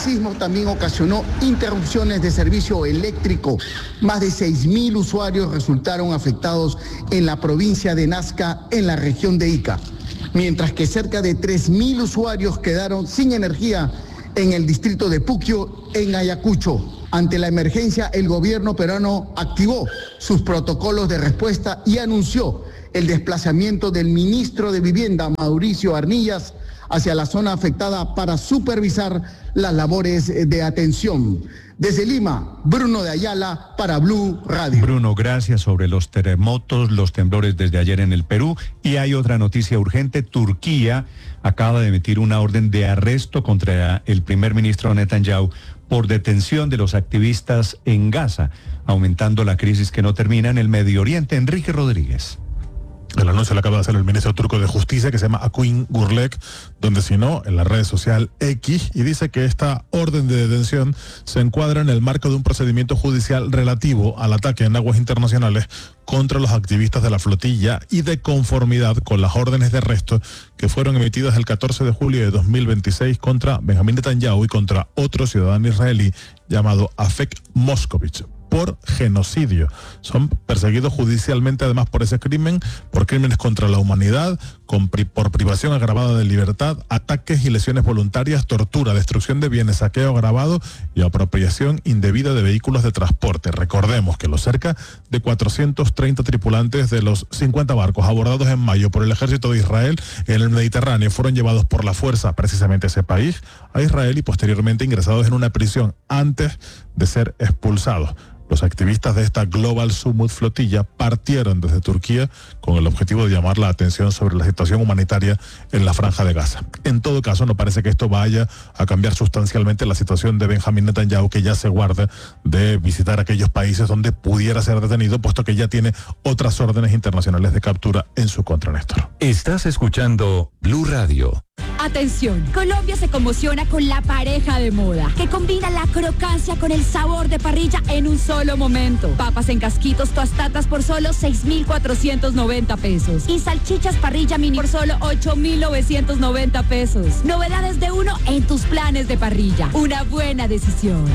sismo también ocasionó interrupciones de servicio eléctrico. Más de seis mil usuarios resultaron afectados en la provincia de Nazca, en la región de Ica, mientras que cerca de tres mil usuarios quedaron sin energía en el distrito de Puquio, en Ayacucho. Ante la emergencia, el gobierno peruano activó sus protocolos de respuesta y anunció el desplazamiento del ministro de Vivienda, Mauricio Arnillas, hacia la zona afectada para supervisar las labores de atención. Desde Lima, Bruno de Ayala para Blue Radio. Bruno, gracias. Sobre los terremotos, los temblores desde ayer en el Perú. Y hay otra noticia urgente. Turquía acaba de emitir una orden de arresto contra el primer ministro Netanyahu por detención de los activistas en Gaza, aumentando la crisis que no termina en el Medio Oriente. Enrique Rodríguez. El anuncio lo acaba de hacer el ministro turco de Justicia, que se llama Akın Gürlek, donde citó en la red social X, y dice que esta orden de detención se encuadra en el marco de un procedimiento judicial relativo al ataque en aguas internacionales contra los activistas de la flotilla y de conformidad con las órdenes de arresto que fueron emitidas el catorce de julio de dos mil veintiséis contra Benjamín Netanyahu y contra otro ciudadano israelí llamado Afek Moskovich, por genocidio. Son perseguidos judicialmente además por ese crimen, por crímenes contra la humanidad, con pri- por privación agravada de libertad, ataques y lesiones voluntarias, tortura, destrucción de bienes, saqueo agravado y apropiación indebida de vehículos de transporte. Recordemos que los cerca de cuatrocientos treinta tripulantes de los cincuenta barcos abordados en mayo por el ejército de Israel en el Mediterráneo fueron llevados por la fuerza precisamente a ese país, a Israel, y posteriormente ingresados en una prisión antes de ser expulsados. Los activistas de esta Global Summit flotilla partieron desde Turquía con el objetivo de llamar la atención sobre la situación humanitaria en la Franja de Gaza. En todo caso, no parece que esto vaya a cambiar sustancialmente la situación de Benjamín Netanyahu, que ya se guarda de visitar aquellos países donde pudiera ser detenido, puesto que ya tiene otras órdenes internacionales de captura en su contra, Néstor. Estás escuchando Blue Radio. Atención, Colombia se conmociona con la pareja de moda, que combina la crocancia con el sabor de parrilla en un solo momento. Papas en casquitos tostadas por solo seis mil cuatrocientos noventa pesos. Y salchichas parrilla mini por solo ocho mil novecientos noventa pesos. Novedades de uno en tus planes de parrilla. Una buena decisión.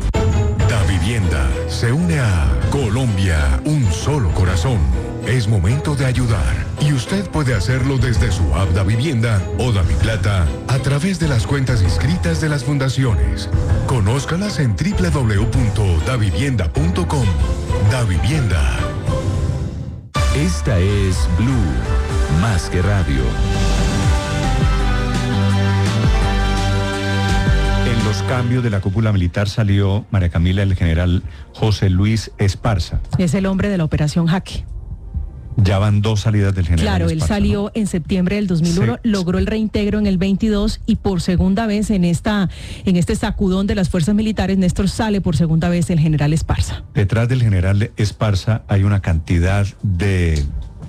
Da Vivienda se une a Colombia, un solo corazón. Es momento de ayudar y usted puede hacerlo desde su app Da Vivienda o Da Mi Plata a través de las cuentas inscritas de las fundaciones. Conózcalas en doble u doble u doble u punto da vivienda punto com. Da Vivienda. Esta es Blue, más que radio. En los cambios de la cúpula militar salió, María Camila, el general José Luis Esparza. Es el hombre de la operación Jaque. Ya van dos salidas del general Claro, Esparza, él salió, ¿no?, en septiembre del dos mil uno, sí, logró el reintegro en el veintidós y por segunda vez en esta en este sacudón de las fuerzas militares, Néstor, sale por segunda vez el general Esparza. Detrás del general Esparza hay una cantidad de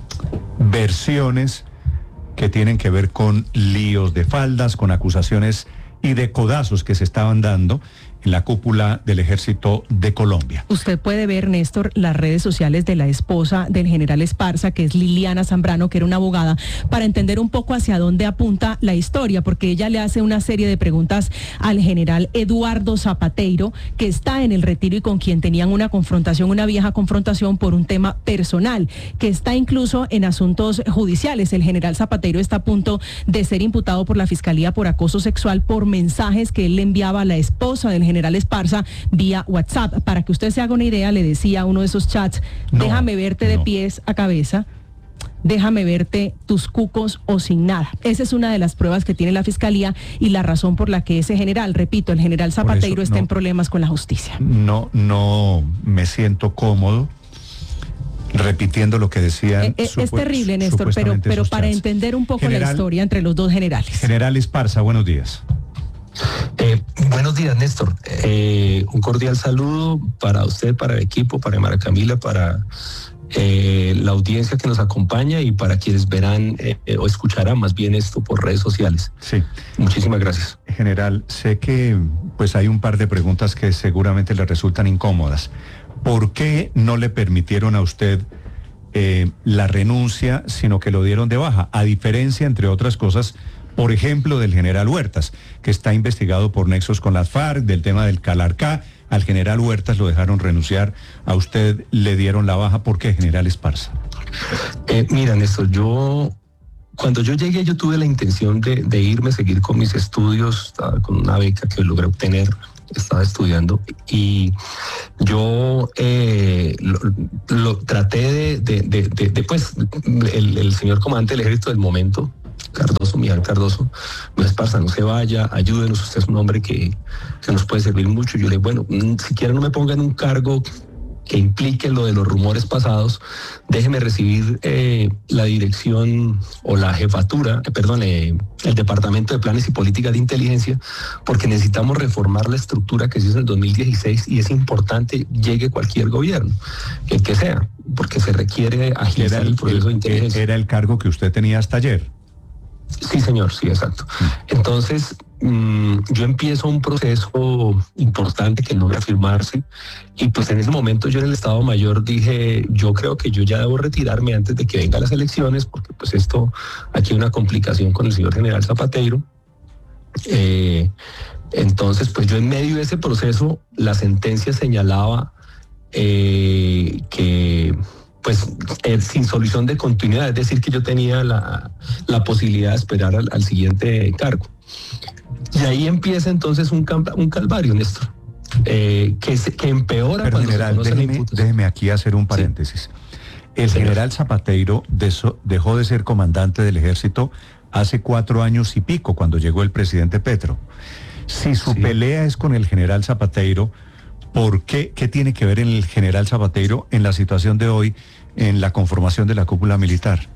versiones que tienen que ver con líos de faldas, con acusaciones y de codazos que se estaban dando en la cúpula del Ejército de Colombia. Usted puede ver, Néstor, las redes sociales de la esposa del general Esparza, que es Liliana Zambrano, que era una abogada, para entender un poco hacia dónde apunta la historia, porque ella le hace una serie de preguntas al general Eduardo Zapateiro, que está en el retiro y con quien tenían una confrontación, una vieja confrontación por un tema personal, que está incluso en asuntos judiciales. El general Zapateiro está a punto de ser imputado por la Fiscalía por acoso sexual por mensajes que él le enviaba a la esposa del general Esparza vía WhatsApp. Para que usted se haga una idea, le decía a uno de esos chats, no, déjame verte de no. pies a cabeza, déjame verte tus cucos o sin nada. Esa es una de las pruebas que tiene la Fiscalía y la razón por la que ese general, repito, el general Zapateiro está no, en problemas con la justicia. No, no me siento cómodo repitiendo lo que decían. Eh, eh, es terrible, Néstor, pero, pero para entender un poco general, la historia entre los dos generales. General Esparza, buenos días. Eh, buenos días, Néstor. Eh, un cordial saludo para usted, para el equipo, para María Camila, para eh, la audiencia que nos acompaña y para quienes verán eh, o escucharán más bien esto por redes sociales. Sí. Muchísimas gracias. General, sé que pues hay un par de preguntas que seguramente le resultan incómodas. ¿Por qué no le permitieron a usted eh, la renuncia, sino que lo dieron de baja? A diferencia, entre otras cosas, Por ejemplo, del general Huertas, que está investigado por nexos con las FARC, del tema del Calarcá. Al general Huertas lo dejaron renunciar, a usted le dieron la baja. ¿Por qué, general Esparza? Eh, mira, Néstor, yo... Cuando yo llegué, yo tuve la intención de, de irme, seguir con mis estudios, estaba con una beca que logré obtener, estaba estudiando, y yo eh, lo, lo traté de, de, de, de, de pues, el, el señor comandante del ejército del momento, Cardoso, Miguel Cardoso, no Esparza, no se vaya, ayúdenos, usted es un hombre que, que nos puede servir mucho. Yo le dije, bueno, siquiera no me pongan un cargo que implique lo de los rumores pasados, déjeme recibir eh, la dirección o la jefatura, eh, perdón, eh, el Departamento de Planes y Políticas de Inteligencia, porque necesitamos reformar la estructura que se hizo en el dos mil dieciséis y es importante llegue cualquier gobierno, el que sea, porque se requiere agilizar el, el proceso de inteligencia. ¿Era el cargo que usted tenía hasta ayer? Sí, señor, sí, exacto. Entonces, mmm, yo empiezo un proceso importante que logra firmarse y pues en ese momento yo en el Estado Mayor dije, yo creo que yo ya debo retirarme antes de que vengan las elecciones, porque pues esto, aquí hay una complicación con el señor general Zapateiro. Eh, entonces, pues yo en medio de ese proceso, la sentencia señalaba eh, que... pues eh, sin solución de continuidad, es decir, que yo tenía la, la posibilidad de esperar al, al siguiente cargo. Y ahí empieza entonces un, un calvario, Néstor, eh, que, se, que empeora. Pero cuando general, se déjeme, déjeme aquí hacer un paréntesis. Sí. El sí, general Zapateiro de so, dejó de ser comandante del ejército hace cuatro años y pico, cuando llegó el presidente Petro. Si su sí. pelea es con el general Zapateiro, ¿por qué? ¿Qué tiene que ver el general Zapateiro en la situación de hoy, en la conformación de la cúpula militar?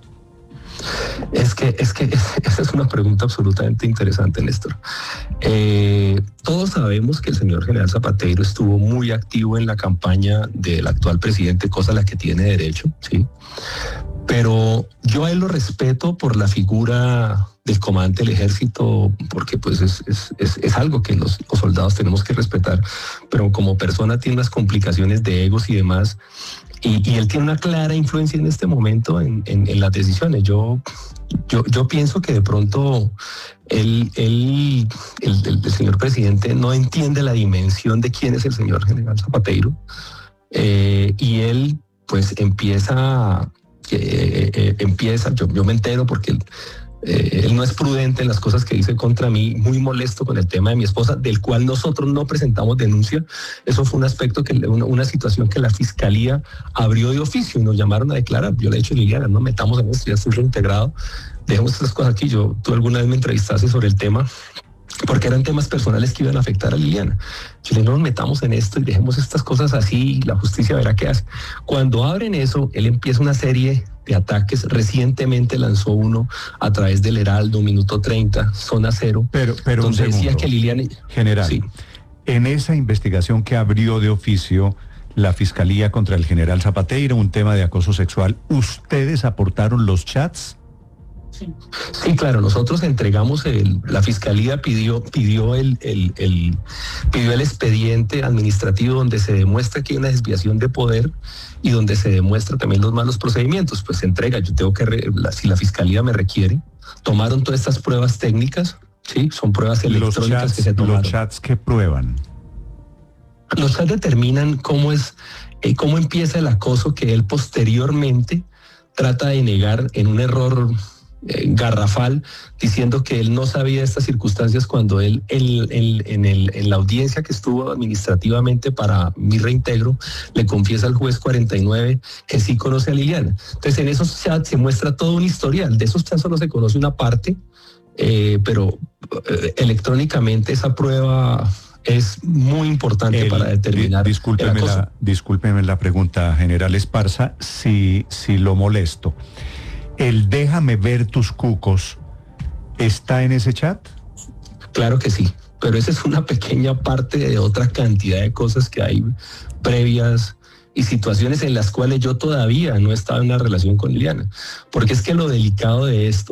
Es que, es que esa es una pregunta absolutamente interesante, Néstor. Eh, todos sabemos que el señor general Zapateiro estuvo muy activo en la campaña del actual presidente, cosa a la que tiene derecho, ¿sí? Pero yo a él lo respeto por la figura del comandante del ejército, porque pues es, es, es, es algo que los, los soldados tenemos que respetar, pero como persona tiene unas complicaciones de egos y demás, y, y él tiene una clara influencia en este momento en, en, en las decisiones. Yo, yo, yo pienso que de pronto él, él, el, el, el señor presidente no entiende la dimensión de quién es el señor general Zapateiro, eh, y él pues empieza... Eh, eh, empieza, yo, yo me entero porque él, eh, él no es prudente en las cosas que dice contra mí, muy molesto con el tema de mi esposa, del cual nosotros no presentamos denuncia. Eso fue un aspecto, que una, una situación que la fiscalía abrió de oficio y nos llamaron a declarar. Yo le he dicho, Liliana, no metamos en esto, ya estoy reintegrado, dejemos estas cosas aquí. Yo, tú alguna vez me entrevistaste sobre el tema, porque eran temas personales que iban a afectar a Liliana. Yo le digo, no nos metamos en esto y dejemos estas cosas así, la justicia verá qué hace. Cuando abren eso, él empieza una serie de ataques. Recientemente lanzó uno a través del Heraldo, Minuto treinta, Zona Cero, pero, pero donde decía que Liliana... General, sí. En esa investigación que abrió de oficio la Fiscalía contra el general Zapateiro, un tema de acoso sexual, ¿ustedes aportaron los chats? Sí, claro, nosotros entregamos el, la fiscalía pidió, pidió el, el, el, pidió el expediente administrativo donde se demuestra que hay una desviación de poder y donde se demuestra también los malos procedimientos. Pues se entrega, yo tengo que, re, la, si la fiscalía me requiere, tomaron todas estas pruebas técnicas, sí, son pruebas electrónicas los chats, que se tomaron. ¿Los chats que prueban? Los chats determinan cómo es, eh, cómo empieza el acoso que él posteriormente trata de negar en un error Eh, garrafal, diciendo que él no sabía estas circunstancias cuando él, él, él en, el, en la audiencia que estuvo administrativamente para mi reintegro, le confiesa al juez cuarenta y nueve que sí conoce a Liliana. Entonces en esos chats se muestra todo un historial. De esos chats solo se conoce una parte, eh, pero eh, electrónicamente esa prueba es muy importante el, para determinar. Discúlpeme la, discúlpeme la pregunta, general Esparza, si, si lo molesto. ¿El déjame ver tus cucos está en ese chat? Claro que sí, pero esa es una pequeña parte de otra cantidad de cosas que hay previas y situaciones en las cuales yo todavía no estaba en una relación con Liliana. Porque es que lo delicado de esto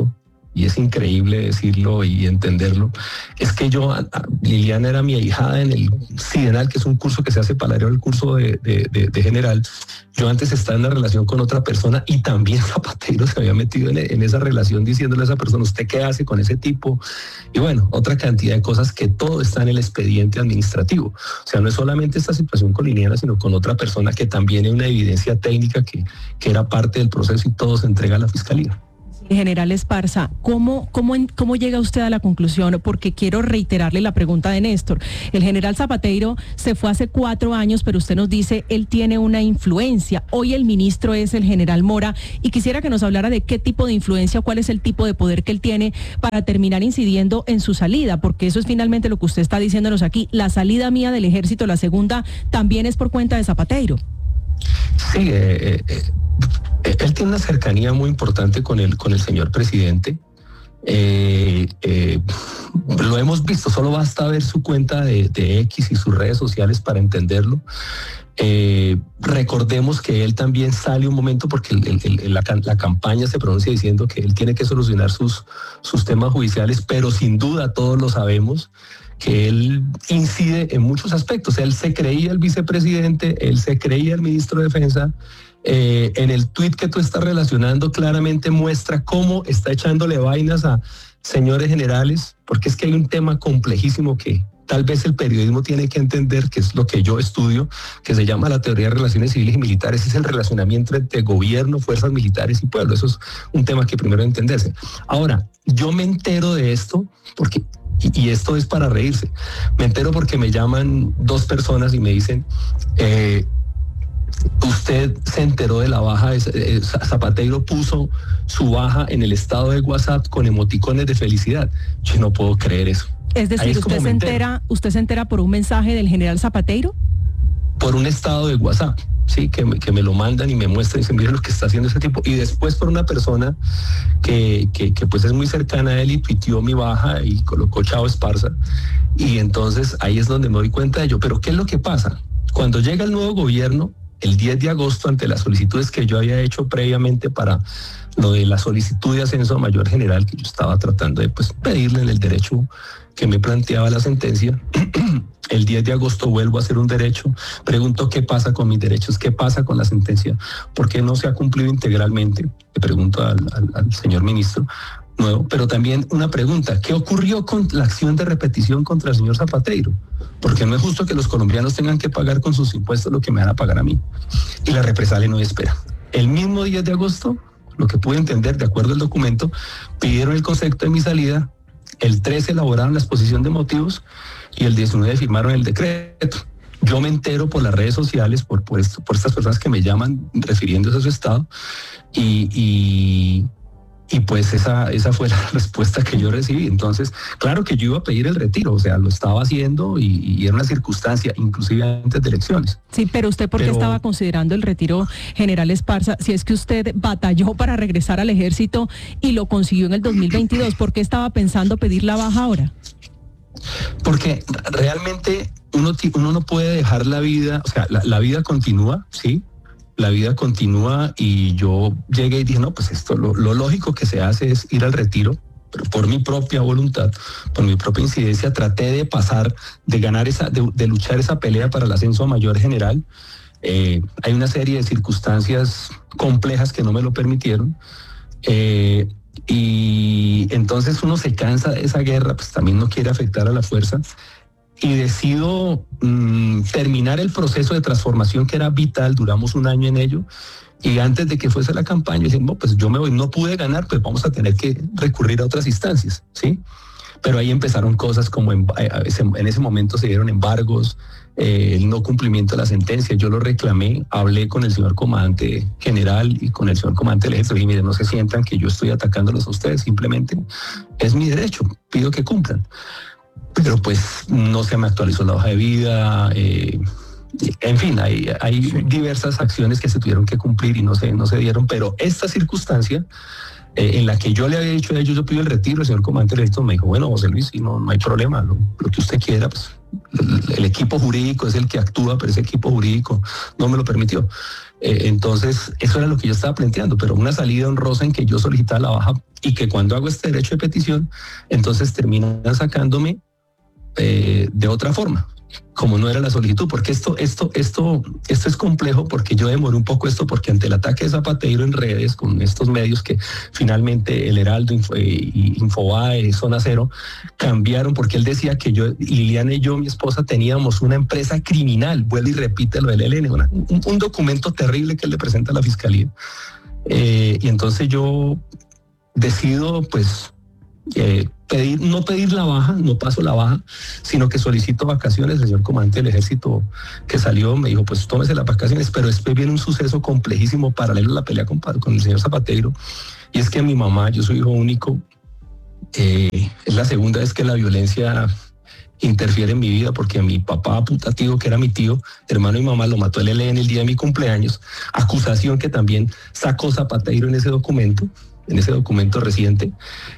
y es increíble decirlo y entenderlo, es que yo, Liliana era mi ahijada en el Sidenal, que es un curso que se hace paralelo al curso de, de, de, de general. Yo antes estaba en una relación con otra persona y también Zapatero se había metido en, en esa relación diciéndole a esa persona, ¿usted qué hace con ese tipo? Y bueno, otra cantidad de cosas que todo está en el expediente administrativo. O sea, no es solamente esta situación con Liliana, sino con otra persona que también es una evidencia técnica que, que era parte del proceso y todo se entrega a la Fiscalía. General Esparza, ¿cómo, cómo, ¿cómo llega usted a la conclusión? Porque quiero reiterarle la pregunta de Néstor. El general Zapatero se fue hace cuatro años, pero usted nos dice, él tiene una influencia. Hoy el ministro es el general Mora y quisiera que nos hablara de qué tipo de influencia, cuál es el tipo de poder que él tiene para terminar incidiendo en su salida, porque eso es finalmente lo que usted está diciéndonos aquí. La salida mía del ejército, la segunda, también es por cuenta de Zapatero. Sí, eh, eh, él tiene una cercanía muy importante con el, con el señor presidente. Eh, eh, lo hemos visto, solo basta ver su cuenta de, de X y sus redes sociales para entenderlo. Eh, recordemos que él también sale un momento porque el, el, el, la, la campaña se pronuncia diciendo que él tiene que solucionar sus, sus temas judiciales, pero sin duda todos lo sabemos que él incide en muchos aspectos. Él se creía el vicepresidente, él se creía el ministro de Defensa. Eh, en el tuit que tú estás relacionando claramente muestra cómo está echándole vainas a señores generales, porque es que hay un tema complejísimo que tal vez el periodismo tiene que entender, que es lo que yo estudio, que se llama la teoría de relaciones civiles y militares, es el relacionamiento entre gobierno, fuerzas militares y pueblo. Eso es un tema que primero debe entenderse. Ahora, yo me entero de esto porque... Y esto es para reírse. Me entero porque me llaman dos personas y me dicen, eh, usted se enteró de la baja, de, Zapatero puso su baja en el estado de WhatsApp con emoticones de felicidad. Yo no puedo creer eso. Es decir, es usted se entera, usted se entera por un mensaje del general Zapatero. Por un estado de WhatsApp. Sí, que me, que me lo mandan y me muestran y dicen, miren lo que está haciendo ese tipo. Y después por una persona que, que, que pues es muy cercana a él y tuiteó mi baja y colocó Chao Esparza. Y entonces ahí es donde me doy cuenta de ello. Pero ¿qué es lo que pasa? Cuando llega el nuevo gobierno, el diez de agosto, ante las solicitudes que yo había hecho previamente para lo de la solicitud de ascenso a mayor general, que yo estaba tratando de pues, pedirle en el derecho que me planteaba la sentencia, el diez de agosto vuelvo a hacer un derecho, pregunto qué pasa con mis derechos, qué pasa con la sentencia, por qué no se ha cumplido integralmente, le pregunto al, al, al señor ministro nuevo, pero también una pregunta, ¿qué ocurrió con la acción de repetición contra el señor Zapatero? Porque no es justo que los colombianos tengan que pagar con sus impuestos lo que me van a pagar a mí, y la represalia no espera. El mismo diez de agosto, lo que pude entender de acuerdo al documento, pidieron el concepto de mi salida, el trece elaboraron la exposición de motivos y el diecinueve firmaron el decreto. Yo me entero por las redes sociales, por, por, esto, por estas personas que me llaman refiriéndose a su estado y, y, y pues esa, esa fue la respuesta que yo recibí. Entonces, claro que yo iba a pedir el retiro, o sea, lo estaba haciendo y, y era una circunstancia, inclusive antes de elecciones. Sí, pero usted ¿por qué pero, estaba considerando el retiro, general Esparza? Si es que usted batalló para regresar al ejército y lo consiguió en el dos mil veintidós, ¿por qué estaba pensando pedir la baja ahora? Porque realmente uno, uno no puede dejar la vida, o sea, la, la vida continúa, ¿sí? La vida continúa y yo llegué y dije, no, pues esto, lo, lo lógico que se hace es ir al retiro, pero por mi propia voluntad, por mi propia incidencia, traté de pasar, de ganar esa, de, de luchar esa pelea para el ascenso a mayor general. Eh, hay una serie de circunstancias complejas que no me lo permitieron. Eh, y entonces uno se cansa de esa guerra, pues también no quiere afectar a la fuerza. Y decido mmm, terminar el proceso de transformación que era vital, duramos un año en ello, y antes de que fuese la campaña, dije, no, pues yo me voy, no pude ganar, pues vamos a tener que recurrir a otras instancias, ¿sí? Pero ahí empezaron cosas como en, en ese momento se dieron embargos, eh, el no cumplimiento de la sentencia, yo lo reclamé, hablé con el señor comandante general y con el señor comandante del ejército, y miren, no se sientan que yo estoy atacándolos a ustedes, simplemente es mi derecho, pido que cumplan. Pero pues no se me actualizó la hoja de vida, eh, En fin, hay, hay sí. diversas acciones que se tuvieron que cumplir y no se, no se dieron, pero esta circunstancia eh, en la que yo le había dicho a ellos, yo pido el retiro, el señor comandante del ejército me dijo, bueno, José Luis, y no, no hay problema, lo, lo que usted quiera, pues el, el equipo jurídico es el que actúa, pero ese equipo jurídico no me lo permitió. Eh, entonces, eso era lo que yo estaba planteando, pero una salida honrosa en que yo solicitaba la baja y que cuando hago este derecho de petición, entonces terminan sacándome eh, de otra forma, como no era la solicitud, porque esto, esto, esto, esto es complejo, porque yo demoré un poco esto, porque ante el ataque de Zapatero en redes, con estos medios que finalmente el Heraldo Info, eh, Infobae, Zona Cero, cambiaron, porque él decía que yo, Liliana y yo, mi esposa, teníamos una empresa criminal, vuelve y repite lo del E L N, una, un, un documento terrible que él le presenta a la fiscalía. Eh, y entonces yo decido, pues, eh, pedir, no pedir la baja, no paso la baja, sino que solicito vacaciones. El señor comandante del ejército que salió me dijo, pues tómese las vacaciones, pero después viene un suceso complejísimo paralelo a la pelea con, con el señor Zapatero, y es que mi mamá, yo soy hijo único, eh, es la segunda vez que la violencia interfiere en mi vida, porque mi papá putativo, que era mi tío, hermano y mamá, lo mató el E L N el día de mi cumpleaños, acusación que también sacó Zapatero en ese documento, en ese documento reciente.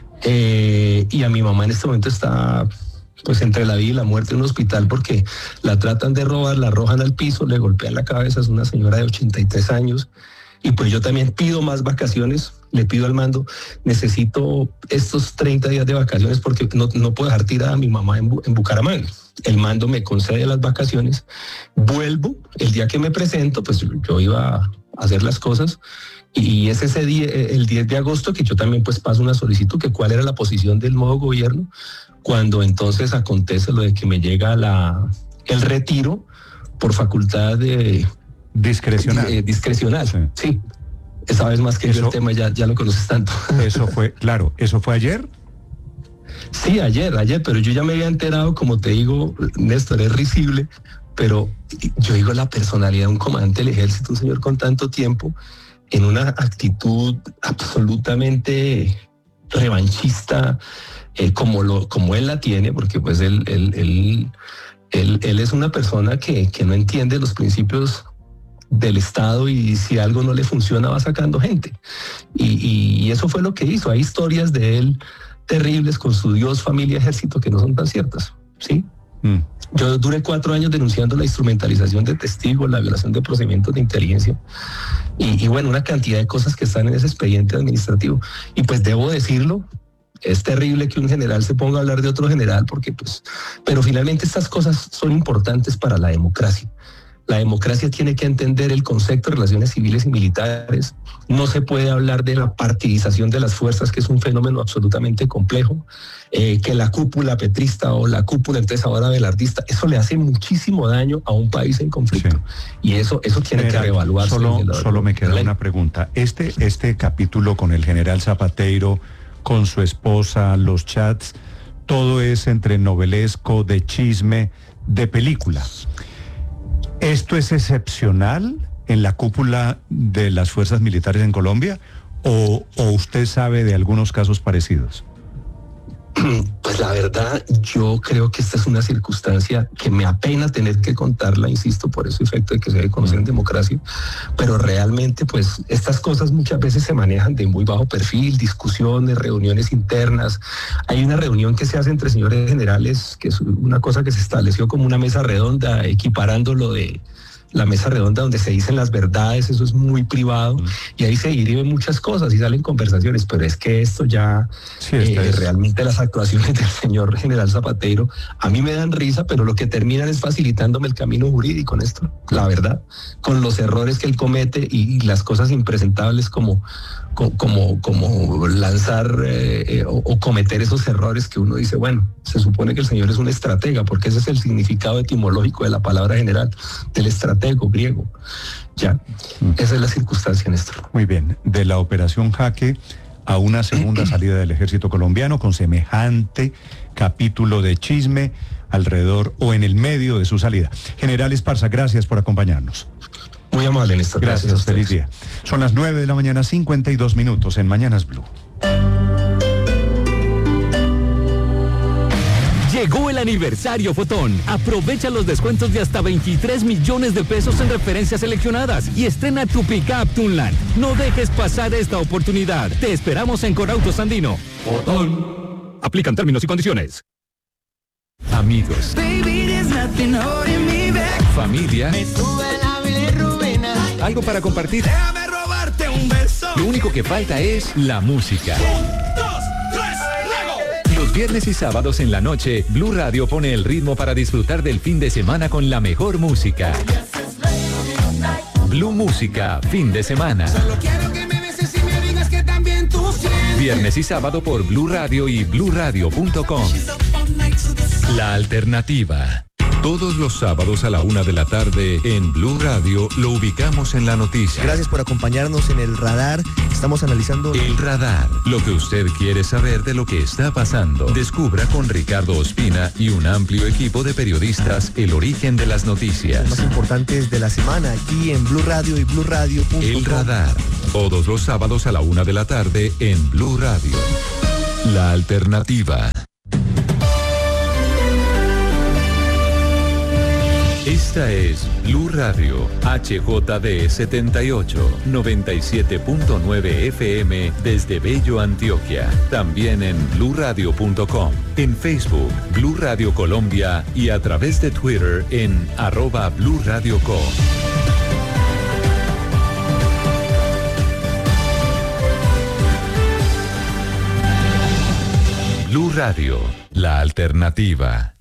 Eh, y a mi mamá en este momento está pues entre la vida y la muerte en un hospital porque la tratan de robar, la arrojan al piso, le golpean la cabeza, es una señora de ochenta y tres años, y pues yo también pido más vacaciones, le pido al mando, necesito estos treinta días de vacaciones porque no, no puedo dejar tirada a mi mamá en, en Bucaramanga. El mando me concede las vacaciones, vuelvo, el día que me presento, pues yo iba a hacer las cosas, y es ese día, el diez de agosto, que yo también pues paso una solicitud, que cuál era la posición del nuevo gobierno, cuando entonces acontece lo de que me llega la, el retiro por facultad de... Discrecional. Eh, discrecional, sí. sí. Esa vez más que eso, yo el tema ya, ya lo conoces tanto. Eso fue, claro, ¿eso fue ayer? Sí, ayer, ayer, pero yo ya me había enterado, como te digo, Néstor, es risible, pero yo digo la personalidad de un comandante del ejército, un señor con tanto tiempo, en una actitud absolutamente revanchista, eh, como, lo, como él la tiene, porque pues él, él, él, él, él es una persona que, que no entiende los principios del Estado y si algo no le funciona va sacando gente. Y, y eso fue lo que hizo. Hay historias de él terribles con su Dios, familia, ejército que no son tan ciertas, ¿sí? Mm. Yo duré cuatro años denunciando la instrumentalización de testigos, la violación de procedimientos de inteligencia y, y bueno, una cantidad de cosas que están en ese expediente administrativo. Y pues debo decirlo, es terrible que un general se ponga a hablar de otro general porque pues, pero finalmente estas cosas son importantes para la democracia. La democracia tiene que entender el concepto de relaciones civiles y militares. No se puede hablar de la partidización de las fuerzas, que es un fenómeno absolutamente complejo. Eh, que la cúpula petrista o la cúpula entonces ahora velardista, eso le hace muchísimo daño a un país en conflicto. Sí. Y eso, eso tiene general, que reevaluarse. Solo, solo me queda una pregunta. Este, este capítulo con el general Zapatero, con su esposa, los chats, todo es entre novelesco, de chisme, de película. ¿Esto es excepcional en la cúpula de las fuerzas militares en Colombia o, o usted sabe de algunos casos parecidos? Pues la verdad, yo creo que esta es una circunstancia que me apena tener que contarla, insisto, por ese efecto de que se debe conocer en democracia, pero realmente pues estas cosas muchas veces se manejan de muy bajo perfil, discusiones, reuniones internas. Hay una reunión que se hace entre señores generales, que es una cosa que se estableció como una mesa redonda, equiparando lo de la mesa redonda donde se dicen las verdades, eso es muy privado, mm. y ahí se dirimen muchas cosas y salen conversaciones, pero es que esto ya, sí, eh, es. realmente las actuaciones del señor general Zapatero, a mí me dan risa, pero lo que terminan es facilitándome el camino jurídico, Néstor, la verdad, con los errores que él comete y, y las cosas impresentables como, como, como lanzar eh, o, o cometer esos errores que uno dice, bueno, se supone que el señor es un estratega, porque ese es el significado etimológico de la palabra general, del estratego griego. Ya, mm. esa es la circunstancia, Néstor. Muy bien, de la operación Jaque a una segunda salida del ejército colombiano con semejante capítulo de chisme alrededor o en el medio de su salida. General Esparza, gracias por acompañarnos. Muy amable, Néstor. Gracias, gracias feliz día. Son las nueve de la mañana, cincuenta y dos minutos en Mañanas Blue. Llegó el aniversario Fotón. Aprovecha los descuentos de hasta veintitrés millones de pesos en referencias seleccionadas y estrena tu pickup Tunland. No dejes pasar esta oportunidad. Te esperamos en Corautos Andino. Fotón. Aplican términos y condiciones. Amigos. Familia. Algo para compartir. Déjame robarte un beso. Lo único que falta es la música. Los viernes y sábados en la noche, Blue Radio pone el ritmo para disfrutar del fin de semana con la mejor música. Blue Música, fin de semana. Solo quiero que me beses y me digas que también tú sientes. Viernes y sábado por Blue Radio y blue radio punto com. La alternativa. Todos los sábados a la una de la tarde en Blue Radio lo ubicamos en la noticia. Gracias por acompañarnos en el radar. Estamos analizando... El radar. Lo que usted quiere saber de lo que está pasando. Descubra con Ricardo Ospina y un amplio equipo de periodistas el origen de las noticias. Los más importantes de la semana aquí en Blue Radio y blue radio punto com. El radar. Todos los sábados a la una de la tarde en Blue Radio. La alternativa. Esta es Blue Radio, H J D setenta y ocho, noventa y siete punto nueve F M desde Bello, Antioquia. También en blue radio punto com, en Facebook, Blue Radio Colombia y a través de Twitter en arroba Blue Radio Co. Blue Radio, la alternativa.